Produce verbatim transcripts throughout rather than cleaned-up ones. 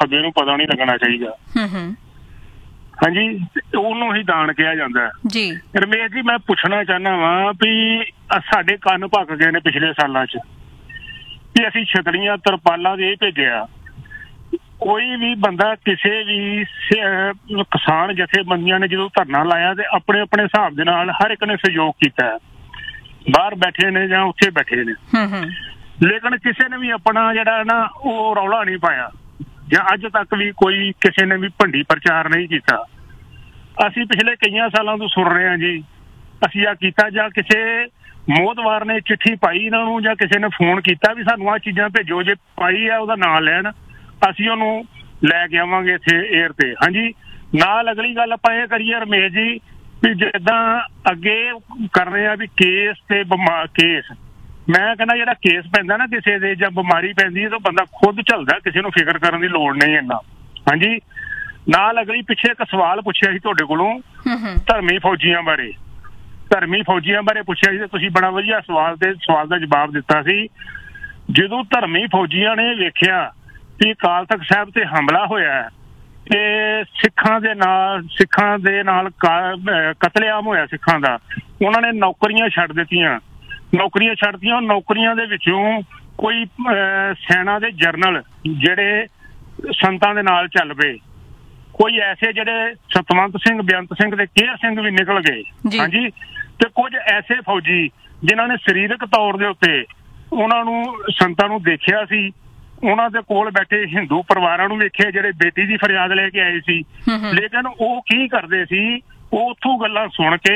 ਖੱਬੇ ਨੂੰ ਪਤਾ ਨਹੀਂ ਲੱਗਣਾ ਚਾਹੀਦਾ। ਹਾਂਜੀ, ਉਹਨੂੰ ਹੀ ਦਾਨ ਕਿਹਾ ਜਾਂਦਾ ਜੀ। ਰਮੇਸ਼ ਜੀ, ਮੈਂ ਪੁੱਛਣਾ ਚਾਹੁੰਦਾ ਵਾ ਵੀ ਸਾਡੇ ਕੰਨ ਭੱਕ ਗਏ ਨੇ ਪਿਛਲੇ ਸਾਲਾਂ 'ਚ ਵੀ ਅਸੀਂ ਛਤਰੀਆਂ ਤਰਪਾਲਾਂ ਦੇ ਭੇਜਿਆ। ਕੋਈ ਵੀ ਬੰਦਾ ਕਿਸੇ ਵੀ ਕਿਸਾਨ ਜਥੇਬੰਦੀਆਂ ਨੇ ਜਦੋਂ ਧਰਨਾ ਲਾਇਆ ਤੇ ਆਪਣੇ ਆਪਣੇ ਹਿਸਾਬ ਦੇ ਨਾਲ ਹਰ ਇੱਕ ਨੇ ਸਹਿਯੋਗ ਕੀਤਾ, ਬਾਹਰ ਬੈਠੇ ਨੇ ਜਾਂ ਉੱਥੇ ਬੈਠੇ ਨੇ, ਲੇਕਿਨ ਕਿਸੇ ਨੇ ਵੀ ਆਪਣਾ ਜਿਹੜਾ ਨਾ ਉਹ ਰੌਲਾ ਨਹੀਂ ਪਾਇਆ ਜਾਂ ਅੱਜ ਤੱਕ ਵੀ ਕੋਈ ਕਿਸੇ ਨੇ ਵੀ ਭੰਡੀ ਪ੍ਰਚਾਰ ਨਹੀਂ ਕੀਤਾ। ਅਸੀਂ ਪਿਛਲੇ ਕਈਆਂ ਸਾਲਾਂ ਤੋਂ ਸੁਣ ਰਹੇ ਹਾਂ ਜੀ, ਅਸੀਂ ਆਹ ਕੀਤਾ ਜਾਂ ਕਿਸੇ ਮੋਹਤਵਾਰ ਨੇ ਚਿੱਠੀ ਪਾਈ ਇਹਨਾਂ ਨੂੰ ਜਾਂ ਕਿਸੇ ਨੇ ਫੋਨ ਕੀਤਾ ਵੀ ਸਾਨੂੰ ਆਹ ਚੀਜ਼ਾਂ ਭੇਜੋ, ਜੇ ਪਾਈ ਆ ਉਹਦਾ ਨਾਂ ਲੈਣ, ਅਸੀਂ ਉਹਨੂੰ ਲੈ ਕੇ ਆਵਾਂਗੇ ਇੱਥੇ ਏਅਰ ਤੇ। ਹਾਂਜੀ, ਨਾਲ ਅਗਲੀ ਗੱਲ ਆਪਾਂ ਇਹ ਕਰੀਏ ਰਮੇਸ਼ ਜੀ ਵੀ ਜਿੱਦਾਂ ਅੱਗੇ ਕਰ ਰਹੇ ਆ ਵੀ ਕੇਸ ਤੇ ਬਿਮਾਰ ਕੇਸ, ਮੈਂ ਕਹਿੰਦਾ ਜਿਹੜਾ ਕੇਸ ਪੈਂਦਾ ਨਾ ਕਿਸੇ ਦੇ ਜਾਂ ਬਿਮਾਰੀ ਪੈਂਦੀ ਹੈ ਤਾਂ ਬੰਦਾ ਖੁਦ ਝੱਲਦਾ, ਕਿਸੇ ਨੂੰ ਫਿਕਰ ਕਰਨ ਦੀ ਲੋੜ ਨਹੀਂ ਇੰਨਾ। ਹਾਂਜੀ, ਨਾਲ ਅਗਲੀ ਪਿੱਛੇ ਇੱਕ ਸਵਾਲ ਪੁੱਛਿਆ ਸੀ ਤੁਹਾਡੇ ਕੋਲੋਂ ਧਰਮੀ ਫੌਜੀਆਂ ਬਾਰੇ, ਧਰਮੀ ਫੌਜੀਆਂ ਬਾਰੇ ਪੁੱਛਿਆ ਸੀ ਤੇ ਤੁਸੀਂ ਬੜਾ ਵਧੀਆ ਸਵਾਲ ਤੇ ਸਵਾਲ ਦਾ ਜਵਾਬ ਦਿੱਤਾ ਸੀ। ਜਦੋਂ ਧਰਮੀ ਫੌਜੀਆਂ ਨੇ ਵੇਖਿਆ ਕਿ ਅਕਾਲ ਤਖ਼ਤ ਸਾਹਿਬ ਤੇ ਹਮਲਾ ਹੋਇਆ ਤੇ ਸਿੱਖਾਂ ਦੇ ਨਾਲ ਸਿੱਖਾਂ ਦੇ ਨਾਲ ਕਤਲੇਆਮ ਹੋਇਆ ਸਿੱਖਾਂ ਦਾ, ਉਹਨਾਂ ਨੇ ਨੌਕਰੀਆਂ ਛੱਡ ਦਿੱਤੀਆਂ ਨੌਕਰੀਆਂ ਛੱਡਤੀਆਂ ਨੌਕਰੀਆਂ ਦੇ ਵਿੱਚੋਂ ਕੋਈ ਸੈਨਾ ਦੇ ਜਰਨਲ ਜਿਹੜੇ ਸੰਤਾਂ ਦੇ ਨਾਲ ਚੱਲ ਪਏ, ਕੋਈ ਐਸੇ ਜਿਹੜੇ ਸਤਵੰਤ ਸਿੰਘ, ਬੇਅੰਤ ਸਿੰਘ ਤੇ ਕੇਹਰ ਸਿੰਘ ਵੀ ਨਿਕਲ ਗਏ। ਹਾਂਜੀ, ਤੇ ਕੁਝ ਐਸੇ ਫੌਜੀ ਜਿਨ੍ਹਾਂ ਨੇ ਸਰੀਰਕ ਤੌਰ ਦੇ ਉੱਤੇ ਉਹਨਾਂ ਨੂੰ ਸੰਤਾਂ ਨੂੰ ਦੇਖਿਆ ਸੀ, ਉਹਨਾਂ ਦੇ ਕੋਲ ਬੈਠੇ ਹਿੰਦੂ ਪਰਿਵਾਰਾਂ ਨੂੰ ਵੇਖਿਆ ਜਿਹੜੇ ਬੇਟੀ ਦੀ ਫਰਿਆਦ ਲੈ ਕੇ ਆਏ ਸੀ, ਲੇਕਿਨ ਉਹ ਕੀ ਕਰਦੇ ਸੀ, ਉਹ ਉੱਥੋਂ ਗੱਲਾਂ ਸੁਣ ਕੇ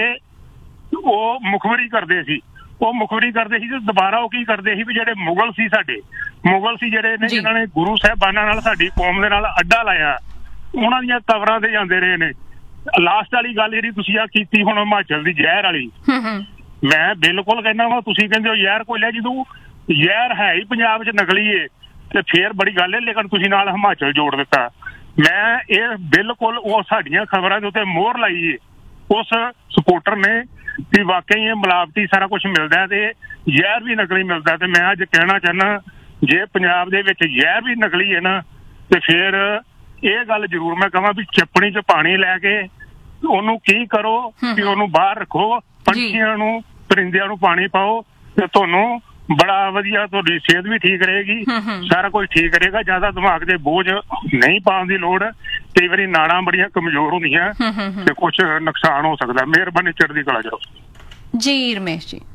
ਉਹ ਮੁਖਬਰੀ ਕਰਦੇ ਸੀ ਉਹ ਮੁਖਬਰੀ ਕਰਦੇ ਸੀ ਤੇ ਦੁਬਾਰਾ ਉਹ ਕੀ ਕਰਦੇ ਸੀ ਵੀ ਜਿਹੜੇ ਮੁਗਲ ਸੀ, ਸਾਡੇ ਮੁਗਲ ਸੀ ਜਿਹੜੇ ਨੇ ਜਿਨ੍ਹਾਂ ਨੇ ਗੁਰੂ ਸਾਹਿਬਾਨਾਂ ਨਾਲ ਸਾਡੀ ਕੌਮ ਦੇ ਨਾਲ ਅੱਡਾ ਲਾਇਆ, ਉਹਨਾਂ ਦੀਆਂ ਕਬਰਾਂ ਤੇ ਜਾਂਦੇ ਰਹੇ ਨੇ। ਲਾਸਟ ਵਾਲੀ ਗੱਲ ਜਿਹੜੀ ਤੁਸੀਂ ਆ ਕੀਤੀ ਹੁਣ ਹਿਮਾਚਲ ਦੀ ਜ਼ਹਿਰ ਵਾਲੀ, ਮੈਂ ਬਿਲਕੁਲ ਕਹਿੰਦਾ ਵਾ, ਤੁਸੀਂ ਕਹਿੰਦੇ ਹੋ ਜ਼ਹਿਰ ਕੋਈ ਲੈ, ਜਦੋਂ ਜ਼ਹਿਰ ਹੈ ਹੀ ਪੰਜਾਬ 'ਚ ਨਕਲੀ ਏ ਤੇ ਫੇਰ ਬੜੀ ਗੱਲ ਹੈ, ਲੇਕਿਨ ਤੁਸੀਂ ਨਾਲ ਹਿਮਾਚਲ ਜੋੜ ਦਿੱਤਾ। ਮੈਂ ਇਹ ਬਿਲਕੁਲ ਉਹ ਸਾਡੀਆਂ ਖਬਰਾਂ ਦੇ ਉੱਤੇ ਮੋਹਰ ਲਾਈ ਏ ਉਸ ਸਪੋਰਟਰ ਨੇ ਵੀ ਵਾਕਈ ਇਹ ਮਿਲਾਵਟੀ ਸਾਰਾ ਕੁਛ ਮਿਲਦਾ ਤੇ ਜ਼ਹਿਰ ਵੀ ਨਕਲੀ ਮਿਲਦਾ। ਤੇ ਮੈਂ ਅੱਜ ਕਹਿਣਾ ਚਾਹੁੰਦਾ ਜੇ ਪੰਜਾਬ ਦੇ ਵਿੱਚ ਜ਼ਹਿਰ ਵੀ ਨਕਲੀ ਹੈ ਨਾ ਤੇ ਫਿਰ ਇਹ ਗੱਲ ਜ਼ਰੂਰ ਮੈਂ ਕਹਾਂ ਵੀ ਚੱਪਣੀ 'ਚ ਪਾਣੀ ਲੈ ਕੇ ਉਹਨੂੰ ਕੀ ਕਰੋ ਵੀ ਉਹਨੂੰ ਬਾਹਰ ਰੱਖੋ, ਪੰਛੀਆਂ ਨੂੰ ਪਰਿੰਦਿਆਂ ਨੂੰ ਪਾਣੀ ਪਾਓ ਤੇ ਤੁਹਾਨੂੰ ਬੜਾ ਵਧੀਆ, ਤੁਹਾਡੀ ਸਿਹਤ ਵੀ ਠੀਕ ਰਹੇਗੀ, ਸਾਰਾ ਕੁਝ ਠੀਕ ਰਹੇਗਾ। ਜ਼ਿਆਦਾ ਦਿਮਾਗ ਦੇ ਬੋਝ ਨਹੀਂ ਪਾਉਣ ਦੀ ਲੋੜ, ਕਈ ਵਾਰੀ ਨਾੜਾਂ ਬੜੀਆਂ ਕਮਜ਼ੋਰ ਹੁੰਦੀਆਂ ਤੇ ਕੁਛ ਨੁਕਸਾਨ ਹੋ ਸਕਦਾ। ਮਿਹਰਬਾਨੀ, ਚੜ੍ਹਦੀ ਕਲਾ ਚ ਰਹੋ ਜੀ। ਰਮੇਸ਼ ਜੀ,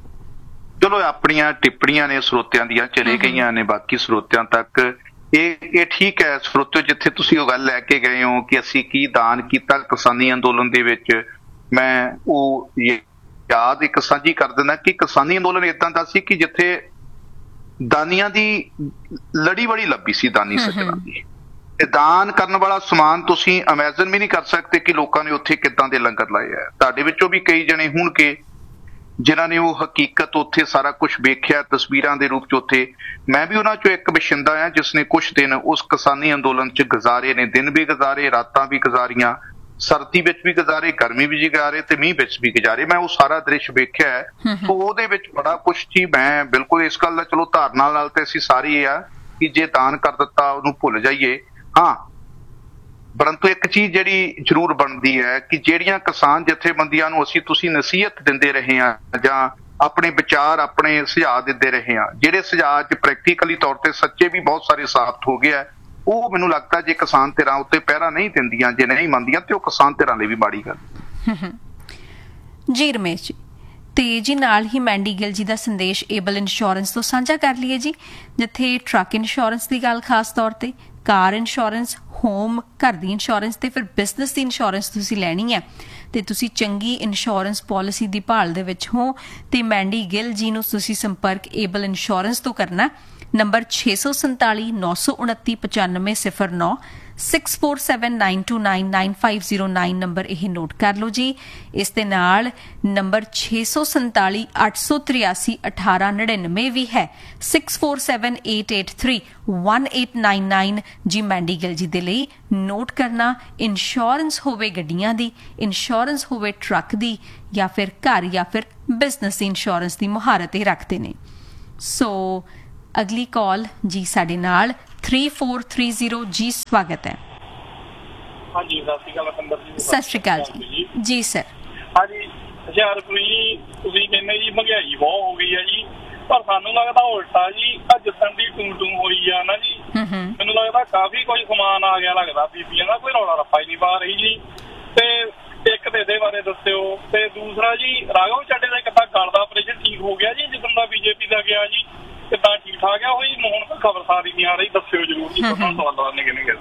ਚਲੋ ਆਪਣੀਆਂ ਟਿੱਪਣੀਆਂ ਨੇ ਸਰੋਤਿਆਂ ਦੀਆਂ ਚਲੇ ਗਈਆਂ ਨੇ ਬਾਕੀ ਸਰੋਤਿਆਂ ਤੱਕ, ਇਹ ਇਹ ਠੀਕ ਹੈ। ਸਰੋਤਿਓ, ਜਿੱਥੇ ਤੁਸੀਂ ਉਹ ਗੱਲ ਲੈ ਕੇ ਗਏ ਹੋ ਕਿ ਅਸੀਂ ਕੀ ਦਾਨ ਕੀਤਾ ਕਿਸਾਨੀ ਅੰਦੋਲਨ ਦੇ ਵਿੱਚ, ਮੈਂ ਉਹ ਯਾਦ ਇੱਕ ਸਾਂਝੀ ਕਰ ਦਿੰਦਾ ਕਿ ਕਿਸਾਨੀ ਅੰਦੋਲਨ ਏਦਾਂ ਦਾ ਸੀ ਕਿ ਜਿੱਥੇ ਦਾਨੀਆਂ ਦੀ ਲੜੀ ਬੜੀ ਲੱਭੀ ਸੀ, ਦਾਨੀ ਸੱਜਣਾਂ ਦੀ, ਤੇ ਦਾਨ ਕਰਨ ਵਾਲਾ ਸਮਾਨ ਤੁਸੀਂ ਇਮੈਜਨ ਵੀ ਨਹੀਂ ਕਰ ਸਕਦੇ ਕਿ ਲੋਕਾਂ ਨੇ ਉੱਥੇ ਕਿੱਦਾਂ ਦੇ ਲੰਗਰ ਲਾਏ ਆ। ਤੁਹਾਡੇ ਵਿੱਚੋਂ ਵੀ ਕਈ ਜਣੇ ਹੋਣਗੇ ਜਿਨ੍ਹਾਂ ਨੇ ਉਹ ਹਕੀਕਤ ਉੱਥੇ ਸਾਰਾ ਕੁਛ ਵੇਖਿਆ ਤਸਵੀਰਾਂ ਦੇ ਰੂਪ ਚ ਉੱਥੇ। ਮੈਂ ਵੀ ਉਹਨਾਂ ਚੋਂ ਇੱਕ ਵਸ਼ਿੰਦਾ ਆ ਜਿਸ ਨੇ ਕੁਛ ਦਿਨ ਉਸ ਕਿਸਾਨੀ ਅੰਦੋਲਨ ਚ ਗੁਜ਼ਾਰੇ ਨੇ, ਦਿਨ ਵੀ ਗੁਜ਼ਾਰੇ, ਰਾਤਾਂ ਵੀ ਗੁਜ਼ਾਰੀਆਂ, ਸਰਦੀ ਵਿੱਚ ਵੀ ਗੁਜ਼ਾਰੇ, ਗਰਮੀ ਵੀ ਗੁਜ਼ਾਰੇ ਤੇ ਮੀਂਹ ਵਿੱਚ ਵੀ ਗੁਜ਼ਾਰੇ। ਮੈਂ ਉਹ ਸਾਰਾ ਦ੍ਰਿਸ਼ ਵੇਖਿਆ ਹੈ, ਸੋ ਉਹਦੇ ਵਿੱਚ ਬੜਾ ਕੁਛ ਸੀ। ਮੈਂ ਬਿਲਕੁਲ ਇਸ ਗੱਲ ਦਾ ਚਲੋ ਧਾਰਨਾ ਨਾਲ ਤੇ ਅਸੀਂ ਸਾਰੇ ਆ ਕਿ ਜੇ ਦਾਨ ਕਰ ਦਿੱਤਾ ਉਹਨੂੰ ਭੁੱਲ ਜਾਈਏ, ਹਾਂ, ਪਰੰਤੂ ਇੱਕ ਚੀਜ਼ ਜਿਹੜੀ ਜ਼ਰੂਰ ਬਣਦੀ ਹੈ ਕਿ ਜਿਹੜੀਆਂ ਕਿਸਾਨ ਜਥੇਬੰਦੀਆਂ ਨੂੰ ਅਸੀਂ ਤੁਸੀਂ ਨਸੀਹਤ ਦਿੰਦੇ ਰਹੇ ਹਾਂ ਜਾਂ ਆਪਣੇ ਵਿਚਾਰ ਆਪਣੇ ਸੁਝਾਅ ਦਿੰਦੇ ਰਹੇ ਹਾਂ, ਜਿਹੜੇ ਸੁਝਾਅ ਚ ਪ੍ਰੈਕਟੀਕਲੀ ਤੌਰ ਤੇ ਸੱਚੇ ਵੀ ਬਹੁਤ ਸਾਰੇ ਸਾਬਤ ਹੋ ਗਿਆ, ਉਹ ਮੈਨੂੰ ਲੱਗਦਾ ਜੇ ਕਿਸਾਨ ਧਿਰਾਂ ਉੱਤੇ ਪਹਿਰਾ ਨਹੀਂ ਦਿੰਦੀਆਂ, ਜੇ ਨਹੀਂ ਮੰਨਦੀਆਂ, ਤੇ ਉਹ ਕਿਸਾਨ ਧਿਰਾਂ ਲਈ ਵੀ ਮਾੜੀ ਗੱਲ ਜੀ। ਰਮੇਸ਼ ਜੀ, ਤੇ ਜੀ ਨਾਲ ਹੀ ਮੈਂਡੀ ਗਿੱਲ ਜੀ ਦਾ ਸੰਦੇਸ਼ ਏਬਲ ਇੰਸ਼ੋਰੈਂਸ ਤੋਂ ਸਾਂਝਾ ਕਰ ਲਈਏ ਜੀ, ਜਿੱਥੇ ਟਰੱਕ ਇੰਸ਼ੋਰੈਂਸ ਦੀ ਗੱਲ ਖਾਸ ਤੌਰ ਤੇ, ਕਾਰ ਇੰਸ਼ੋਰੈਂਸ, ਹੋਮ ਘਰ ਦੀ ਇੰਸ਼ੋਰੈਂਸ ਤੇ ਫਿਰ ਬਿਜ਼ਨਸ ਦੀ ਇੰਸ਼ੋਰੈਂਸ ਤੁਸੀਂ ਲੈਣੀ ਹੈ ਤੇ ਤੁਸੀਂ ਚੰਗੀ ਇੰਸ਼ੋਰੈਂਸ ਪਾਲਿਸੀ ਦੀ ਭਾਲ ਦੇ ਵਿੱਚ ਹੋ ਤੇ ਮੈਂਡੀ ਗਿੱਲ ਜੀ ਨੂੰ ਤੁਸੀਂ ਸੰਪਰਕ ਏਬਲ ਇੰਸ਼ੋਰੈਂਸ ਤੋਂ ਕਰਨਾ। ਨੰਬਰ ਛੇ ਸੌ ਸੰਤਾਲੀ ਨੌ ਸੌ ਉਨੱਤੀ ਪਚਾਨਵੇਂ ਸਿਫਰ ਨੌ six four seven nine to nine nine five zero nine number ਇਹ ਨੋਟ ਕਰ ਲਓ ਜੀ। ਇਸ ਦੇ ਨਾਲ ਨੰਬਰ ਛੇ ਸੌ ਸੰਤਾਲੀ ਅੱਠ ਸੌ ਤਰਿਆਸੀ ਅਠਾਰਾਂ ਨੜਿਨਵੇਂ ਵੀ ਹੈ, six four seven eight eight three one eight nine nine ਜੀ ਮੈਂਡੀ ਗਿੱਲ ਜੀ ਦੇ ਲਈ ਨੋਟ ਕਰਨਾ। ਇੰਸ਼ੋਰੈਂਸ ਹੋਵੇ ਗੱਡੀਆਂ ਦੀ, ਇੰਸ਼ੋਰੈਂਸ ਹੋਵੇ ਟਰੱਕ ਦੀ ਜਾਂ ਫਿਰ ਘਰ ਜਾਂ ਫਿਰ ਬਿਜ਼ਨਸ ਦੀ ਇੰਸ਼ੋਰੈਂਸ ਦੀ ਮੁਹਾਰਤ ਇਹ ਰੱਖਦੇ ਨੇ। ਸੋ ਅਗਲੀ ਕਾਲ ਜੀ ਸਾਡੇ ਨਾਲ ਥ੍ਰੀ ਫੋਰ ਥ੍ਰੀ ਜ਼ੀਰੋ ਜੀ ਸਵਾਗਤ ਹੈ। ਹਾਂਜੀ ਸਤਿ ਸ਼੍ਰੀ ਅਕਾਲ ਰਤਿੰਦਰ ਜੀ। ਸਤਿ ਸ਼੍ਰੀ ਅਕਾਲ ਜੀ। ਜੀ ਸਰ। ਹਾਂਜੀ ਹੁਸ਼ਿਆਰਪੁਰ ਜੀ, ਤੁਸੀਂ ਕਹਿੰਦੇ ਜੀ ਮਹਿੰਗਾਈ ਬਹੁਤ ਹੋ ਗਈ ਹੈ ਜੀ, ਪਰ ਸਾਨੂੰ ਲੱਗਦਾ ਉਲਟਾ ਜੀ ਆ ਜਿੱਦਣ ਦੀ ਟੂੰ ਟੂੰ ਹੋਈ ਆ ਨਾ ਜੀ, ਮੈਨੂੰ ਲੱਗਦਾ ਕਾਫੀ ਕੋਈ ਸਮਾਨ ਆ ਗਿਆ ਲੱਗਦਾ, ਬੀਬੀਆਂ ਦਾ ਕੋਈ ਰੌਲਾ ਰੱਪਾ ਹੀ ਨਹੀਂ ਪਾ ਰਹੀ ਜੀ। ਤੇ ਇੱਕ ਤੇ ਇਹਦੇ ਬਾਰੇ ਦੱਸਿਓ, ਤੇ ਦੂਸਰਾ ਜੀ ਰਾਘਵ ਚੱਡੇ ਦਾ ਕਿੱਦਾਂ ਗਲ ਦਾ ਆਪਰੇਸ਼ਨ ਠੀਕ ਹੋ ਗਿਆ ਜੀ ਜਿੱਦਣ ਦਾ ਬੀਜੇਪੀ ਦਾ ਗਿਆ ਜੀ, ਕਿੱਦਾਂ ਠੀਕ ਠਾਕ ਆ ਹੋਈ? ਹੁਣ ਤਾਂ ਖਬਰ ਸਾਰੀ ਨਹੀਂ ਆ ਰਹੀ, ਦੱਸਿਓ ਜ਼ਰੂਰ ਜੀ। ਸਵਾਲਾਂ ਨਿੱਕੇ ਨਿੱਕੇ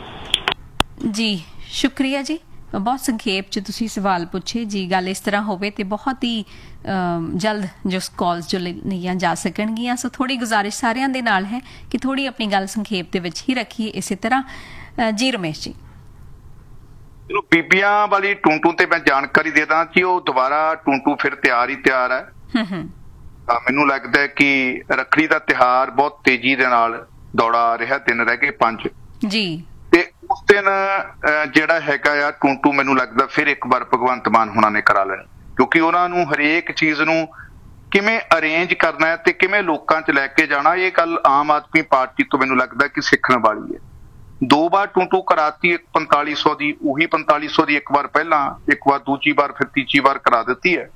ਜੀ ਸ਼ੁਕਰੀਆ ਜੀ, ਬਹੁਤ ਸੰਖੇਪ ਚ ਤੁਸੀਂ ਸਵਾਲ ਪੁੱਛੇ ਜੀ। ਗੱਲ ਇਸ ਤਰ੍ਹਾਂ ਹੋਵੇ ਤੇ ਬਹੁਤ ਹੀ ਜਲਦ ਜੋ ਕਾਲਸ ਜੋ ਲਈਆਂ ਜਾ ਸਕਣਗੀਆਂ, ਸੋ ਥੋੜੀ ਗੁਜ਼ਾਰਿਸ਼ ਸਾਰਿਆਂ ਦੇ ਨਾਲ ਹੈ ਕਿ ਥੋੜੀ ਆਪਣੀ ਗੱਲ ਸੰਖੇਪ ਦੇ ਵਿੱਚ ਹੀ ਰੱਖੀਏ। ਇਸੇ ਤਰ੍ਹਾਂ ਜੀ ਰਮੇਸ਼ ਜੀ, ਬੀਬੀਆਂ ਵਾਲੀ ਟੂੰ-ਟੂੰ ਤੇ ਮੈਂ ਜਾਣਕਾਰੀ ਦੇ ਦਾਂ ਕਿ ਉਹ ਦੁਬਾਰਾ ਟੂੰ-ਟੂੰ ਫਿਰ ਤਿਆਰ ਹੀ ਤਿਆਰ ਹੈ। ਤਾਂ ਮੈਨੂੰ ਲੱਗਦਾ ਕਿ ਰੱਖੜੀ ਦਾ ਤਿਉਹਾਰ ਬਹੁਤ ਤੇਜ਼ੀ ਦੇ ਨਾਲ ਦੌੜਾ ਆ ਰਿਹਾ, ਦਿਨ ਰਹਿ ਗਏ ਪੰਜ ਜੀ, ਤੇ ਉਸ ਦਿਨ ਜਿਹੜਾ ਹੈਗਾ ਆ ਟੂੰ-ਟੂੰ ਮੈਨੂੰ ਲੱਗਦਾ ਫਿਰ ਇੱਕ ਵਾਰ ਭਗਵੰਤ ਮਾਨ ਹੋਣਾ ਨੇ ਕਰਾ ਲੈਣੀ, ਕਿਉਂਕਿ ਉਹਨਾਂ ਨੂੰ ਹਰੇਕ ਚੀਜ਼ ਨੂੰ ਕਿਵੇਂ ਅਰੇਂਜ ਕਰਨਾ ਹੈ ਤੇ ਕਿਵੇਂ ਲੋਕਾਂ 'ਚ ਲੈ ਕੇ ਜਾਣਾ, ਇਹ ਗੱਲ ਆਮ ਆਦਮੀ ਪਾਰਟੀ ਤੋਂ ਮੈਨੂੰ ਲੱਗਦਾ ਕਿ ਸਿੱਖਣ ਵਾਲੀ ਹੈ। ਦੋ ਵਾਰ ਟੂੰ-ਟੂੰ ਕਰਾਤੀ, ਇੱਕ ਪੰਤਾਲੀ ਸੌ ਦੀ, ਉਹੀ ਪੰਤਾਲੀ ਸੌ ਦੀ ਇੱਕ ਵਾਰ ਪਹਿਲਾਂ, ਇੱਕ ਵਾਰ ਦੂਜੀ ਵਾਰ, ਫਿਰ ਤੀਜੀ ਵਾਰ ਕਰਾ ਦਿੱਤੀ ਹੈ।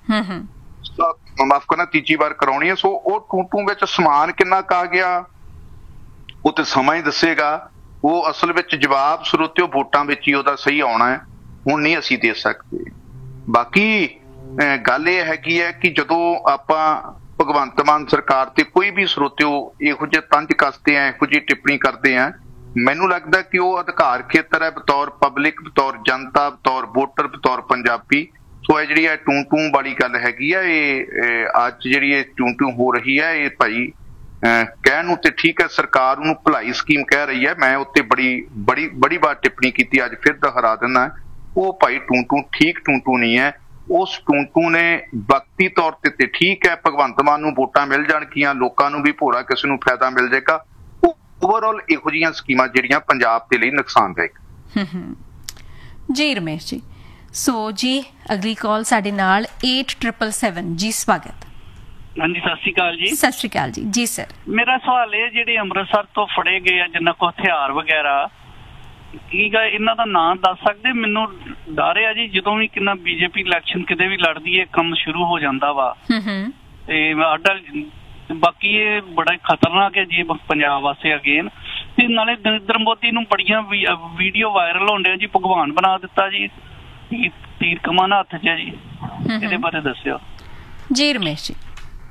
ਮਾਫ ਕਰਨਾ, ਤੀਜੀ ਵਾਰ ਕਰਾਉਣੀ ਹੈ। ਸੋ ਉਹ ਟੂੰ-ਟੂੰ ਵਿੱਚ ਸਮਾਨ ਕਿੰਨਾ ਕੁ ਆ ਗਿਆ ਉਹ ਤੇ ਸਮਾਂ ਹੀ ਦੱਸੇਗਾ। ਉਹ ਅਸਲ ਵਿੱਚ ਜਵਾਬ ਸਰੋਤਿਓ ਵੋਟਾਂ ਵਿੱਚ ਹੀ ਉਹਦਾ ਸਹੀ ਆਉਣਾ ਹੈ, ਹੁਣ ਨਹੀਂ ਅਸੀਂ ਦੇ ਸਕਦੇ। ਬਾਕੀ ਗੱਲ ਇਹ ਹੈਗੀ ਹੈ ਕਿ ਜਦੋਂ ਆਪਾਂ ਭਗਵੰਤ ਮਾਨ ਸਰਕਾਰ ਤੇ ਕੋਈ ਵੀ ਸਰੋਤਿਓ ਇਹੋ ਜਿਹੇ ਤੰਜ ਕੱਸਦੇ ਆ, ਇਹੋ ਜਿਹੀ ਟਿੱਪਣੀ ਕਰਦੇ ਆ, ਮੈਨੂੰ ਲੱਗਦਾ ਕਿ ਉਹ ਅਧਿਕਾਰ ਖੇਤਰ ਹੈ ਬਤੌਰ ਪਬਲਿਕ, ਬਤੌਰ ਜਨਤਾ, ਬਤੌਰ ਵੋਟਰ, ਬਤੌਰ ਪੰਜਾਬੀ। ਸੋ ਇਹ ਜਿਹੜੀ ਹੈ ਟੂੰ-ਟੂੰ ਵਾਲੀ ਗੱਲ ਹੈਗੀ ਆ, ਇਹ ਅੱਜ ਜਿਹੜੀ ਇਹ ਟੂੰ-ਟੂੰ ਹੋ ਰਹੀ ਹੈ, ਇਹ ਭਾਈ ਕਹਿਣ ਨੂੰ ਤੇ ਠੀਕ ਹੈ, ਸਰਕਾਰ ਉਹਨੂੰ ਭਲਾਈ ਸਕੀਮ ਕਹਿ ਰਹੀ ਹੈ। ਮੈਂ ਉੱਤੇ ਬੜੀ ਬੜੀ ਬੜੀ ਵਾਰ ਟਿੱਪਣੀ ਕੀਤੀ, ਅੱਜ ਫਿਰ ਦੁਹਰਾ ਦਿੰਦਾ, ਉਹ ਭਾਈ ਟੂੰ-ਟੂੰ ਠੀਕ ਟੂੰ-ਟੂੰ ਨਹੀਂ ਹੈ। ਉਸ ਟੂੰ-ਟੂੰ ਨੇ ਵਕਤੀ ਤੌਰ ਤੇ ਤੇ ਠੀਕ ਹੈ, ਭਗਵੰਤ ਮਾਨ ਨੂੰ ਵੋਟਾਂ ਮਿਲ ਜਾਣਗੀਆਂ, ਲੋਕਾਂ ਨੂੰ ਵੀ ਭੋਰਾ ਕਿਸੇ ਨੂੰ ਫਾਇਦਾ ਮਿਲ ਜਾਏਗਾ। ਓਵਰਆਲ ਇਹੋ ਜਿਹੀਆਂ ਸਕੀਮਾਂ ਜਿਹੜੀਆਂ ਪੰਜਾਬ ਦੇ ਲਈ ਨੁਕਸਾਨਦਾਇਕ। ਜੀ ਰਮੇਸ਼ ਜੀ, ਸੋ ਜੀ ਅਗਲੀ ਕਾਲ ਸਾਡੇ ਨਾਲ ਅੱਠ ਸੱਤ ਸੱਤ ਸੱਤ ਜੀ ਸਵਾਗਤ। ਹਾਂਜੀ ਸਤਿ ਸ਼੍ਰੀ ਅਕਾਲ ਜੀ। ਸਤਿ ਸ਼੍ਰੀ ਅਕਾਲ ਜੀ। ਜੀ ਸਰ, ਮੇਰਾ ਸਵਾਲ ਇਹ, ਜਿਹੜੇ ਅੰਮ੍ਰਿਤਸਰ ਤੋਂ ਫੜੇ ਗਏ ਆ ਜਿਨ੍ਹਾਂ ਕੋਲ ਹਥਿਆਰ ਵਗੈਰਾ, ਕੀ ਗਾ ਇਹਨਾਂ ਦਾ ਨਾਂ ਦੱਸ ਸਕਦੇ? ਮੈਨੂੰ ਡਰ ਆ ਜੀ, ਜਦੋਂ ਵੀ ਕਿੰਨਾ ਬੀਜੇਪੀ ਇਲੈਕਸ਼ਨ ਕਿਤੇ ਵੀ ਲੜਦੀ ਹੈ ਕੰਮ ਸ਼ੁਰੂ ਹੋ ਜਾਂਦਾ ਵਾ, ਤੇ ਅੱਡਾ ਬਾਕੀ ਇਹ ਬੜਾ ਖਤਰਨਾਕ ਹੈ ਜੀ ਪੰਜਾਬ ਵਾਸਤੇ ਅਗੇਨ। ਤੇ ਨਾਲੇ ਨਰਿੰਦਰ ਮੋਦੀ ਨੂੰ ਬੜੀਆਂ ਵੀਡੀਓ ਵਾਇਰਲ ਹੋਣ ਡਿਆ ਜੀ, ਭਗਵਾਨ ਬਣਾ ਦਿੱਤਾ ਜੀ, ਤੀਰ ਕਮਾਨ ਹੱਥ 'ਚ ਹੈ ਜੀ, ਇਹਦੇ ਬਾਰੇ ਦੱਸਿਓ ਜੀ ਰਮੇਸ਼ ਜੀ।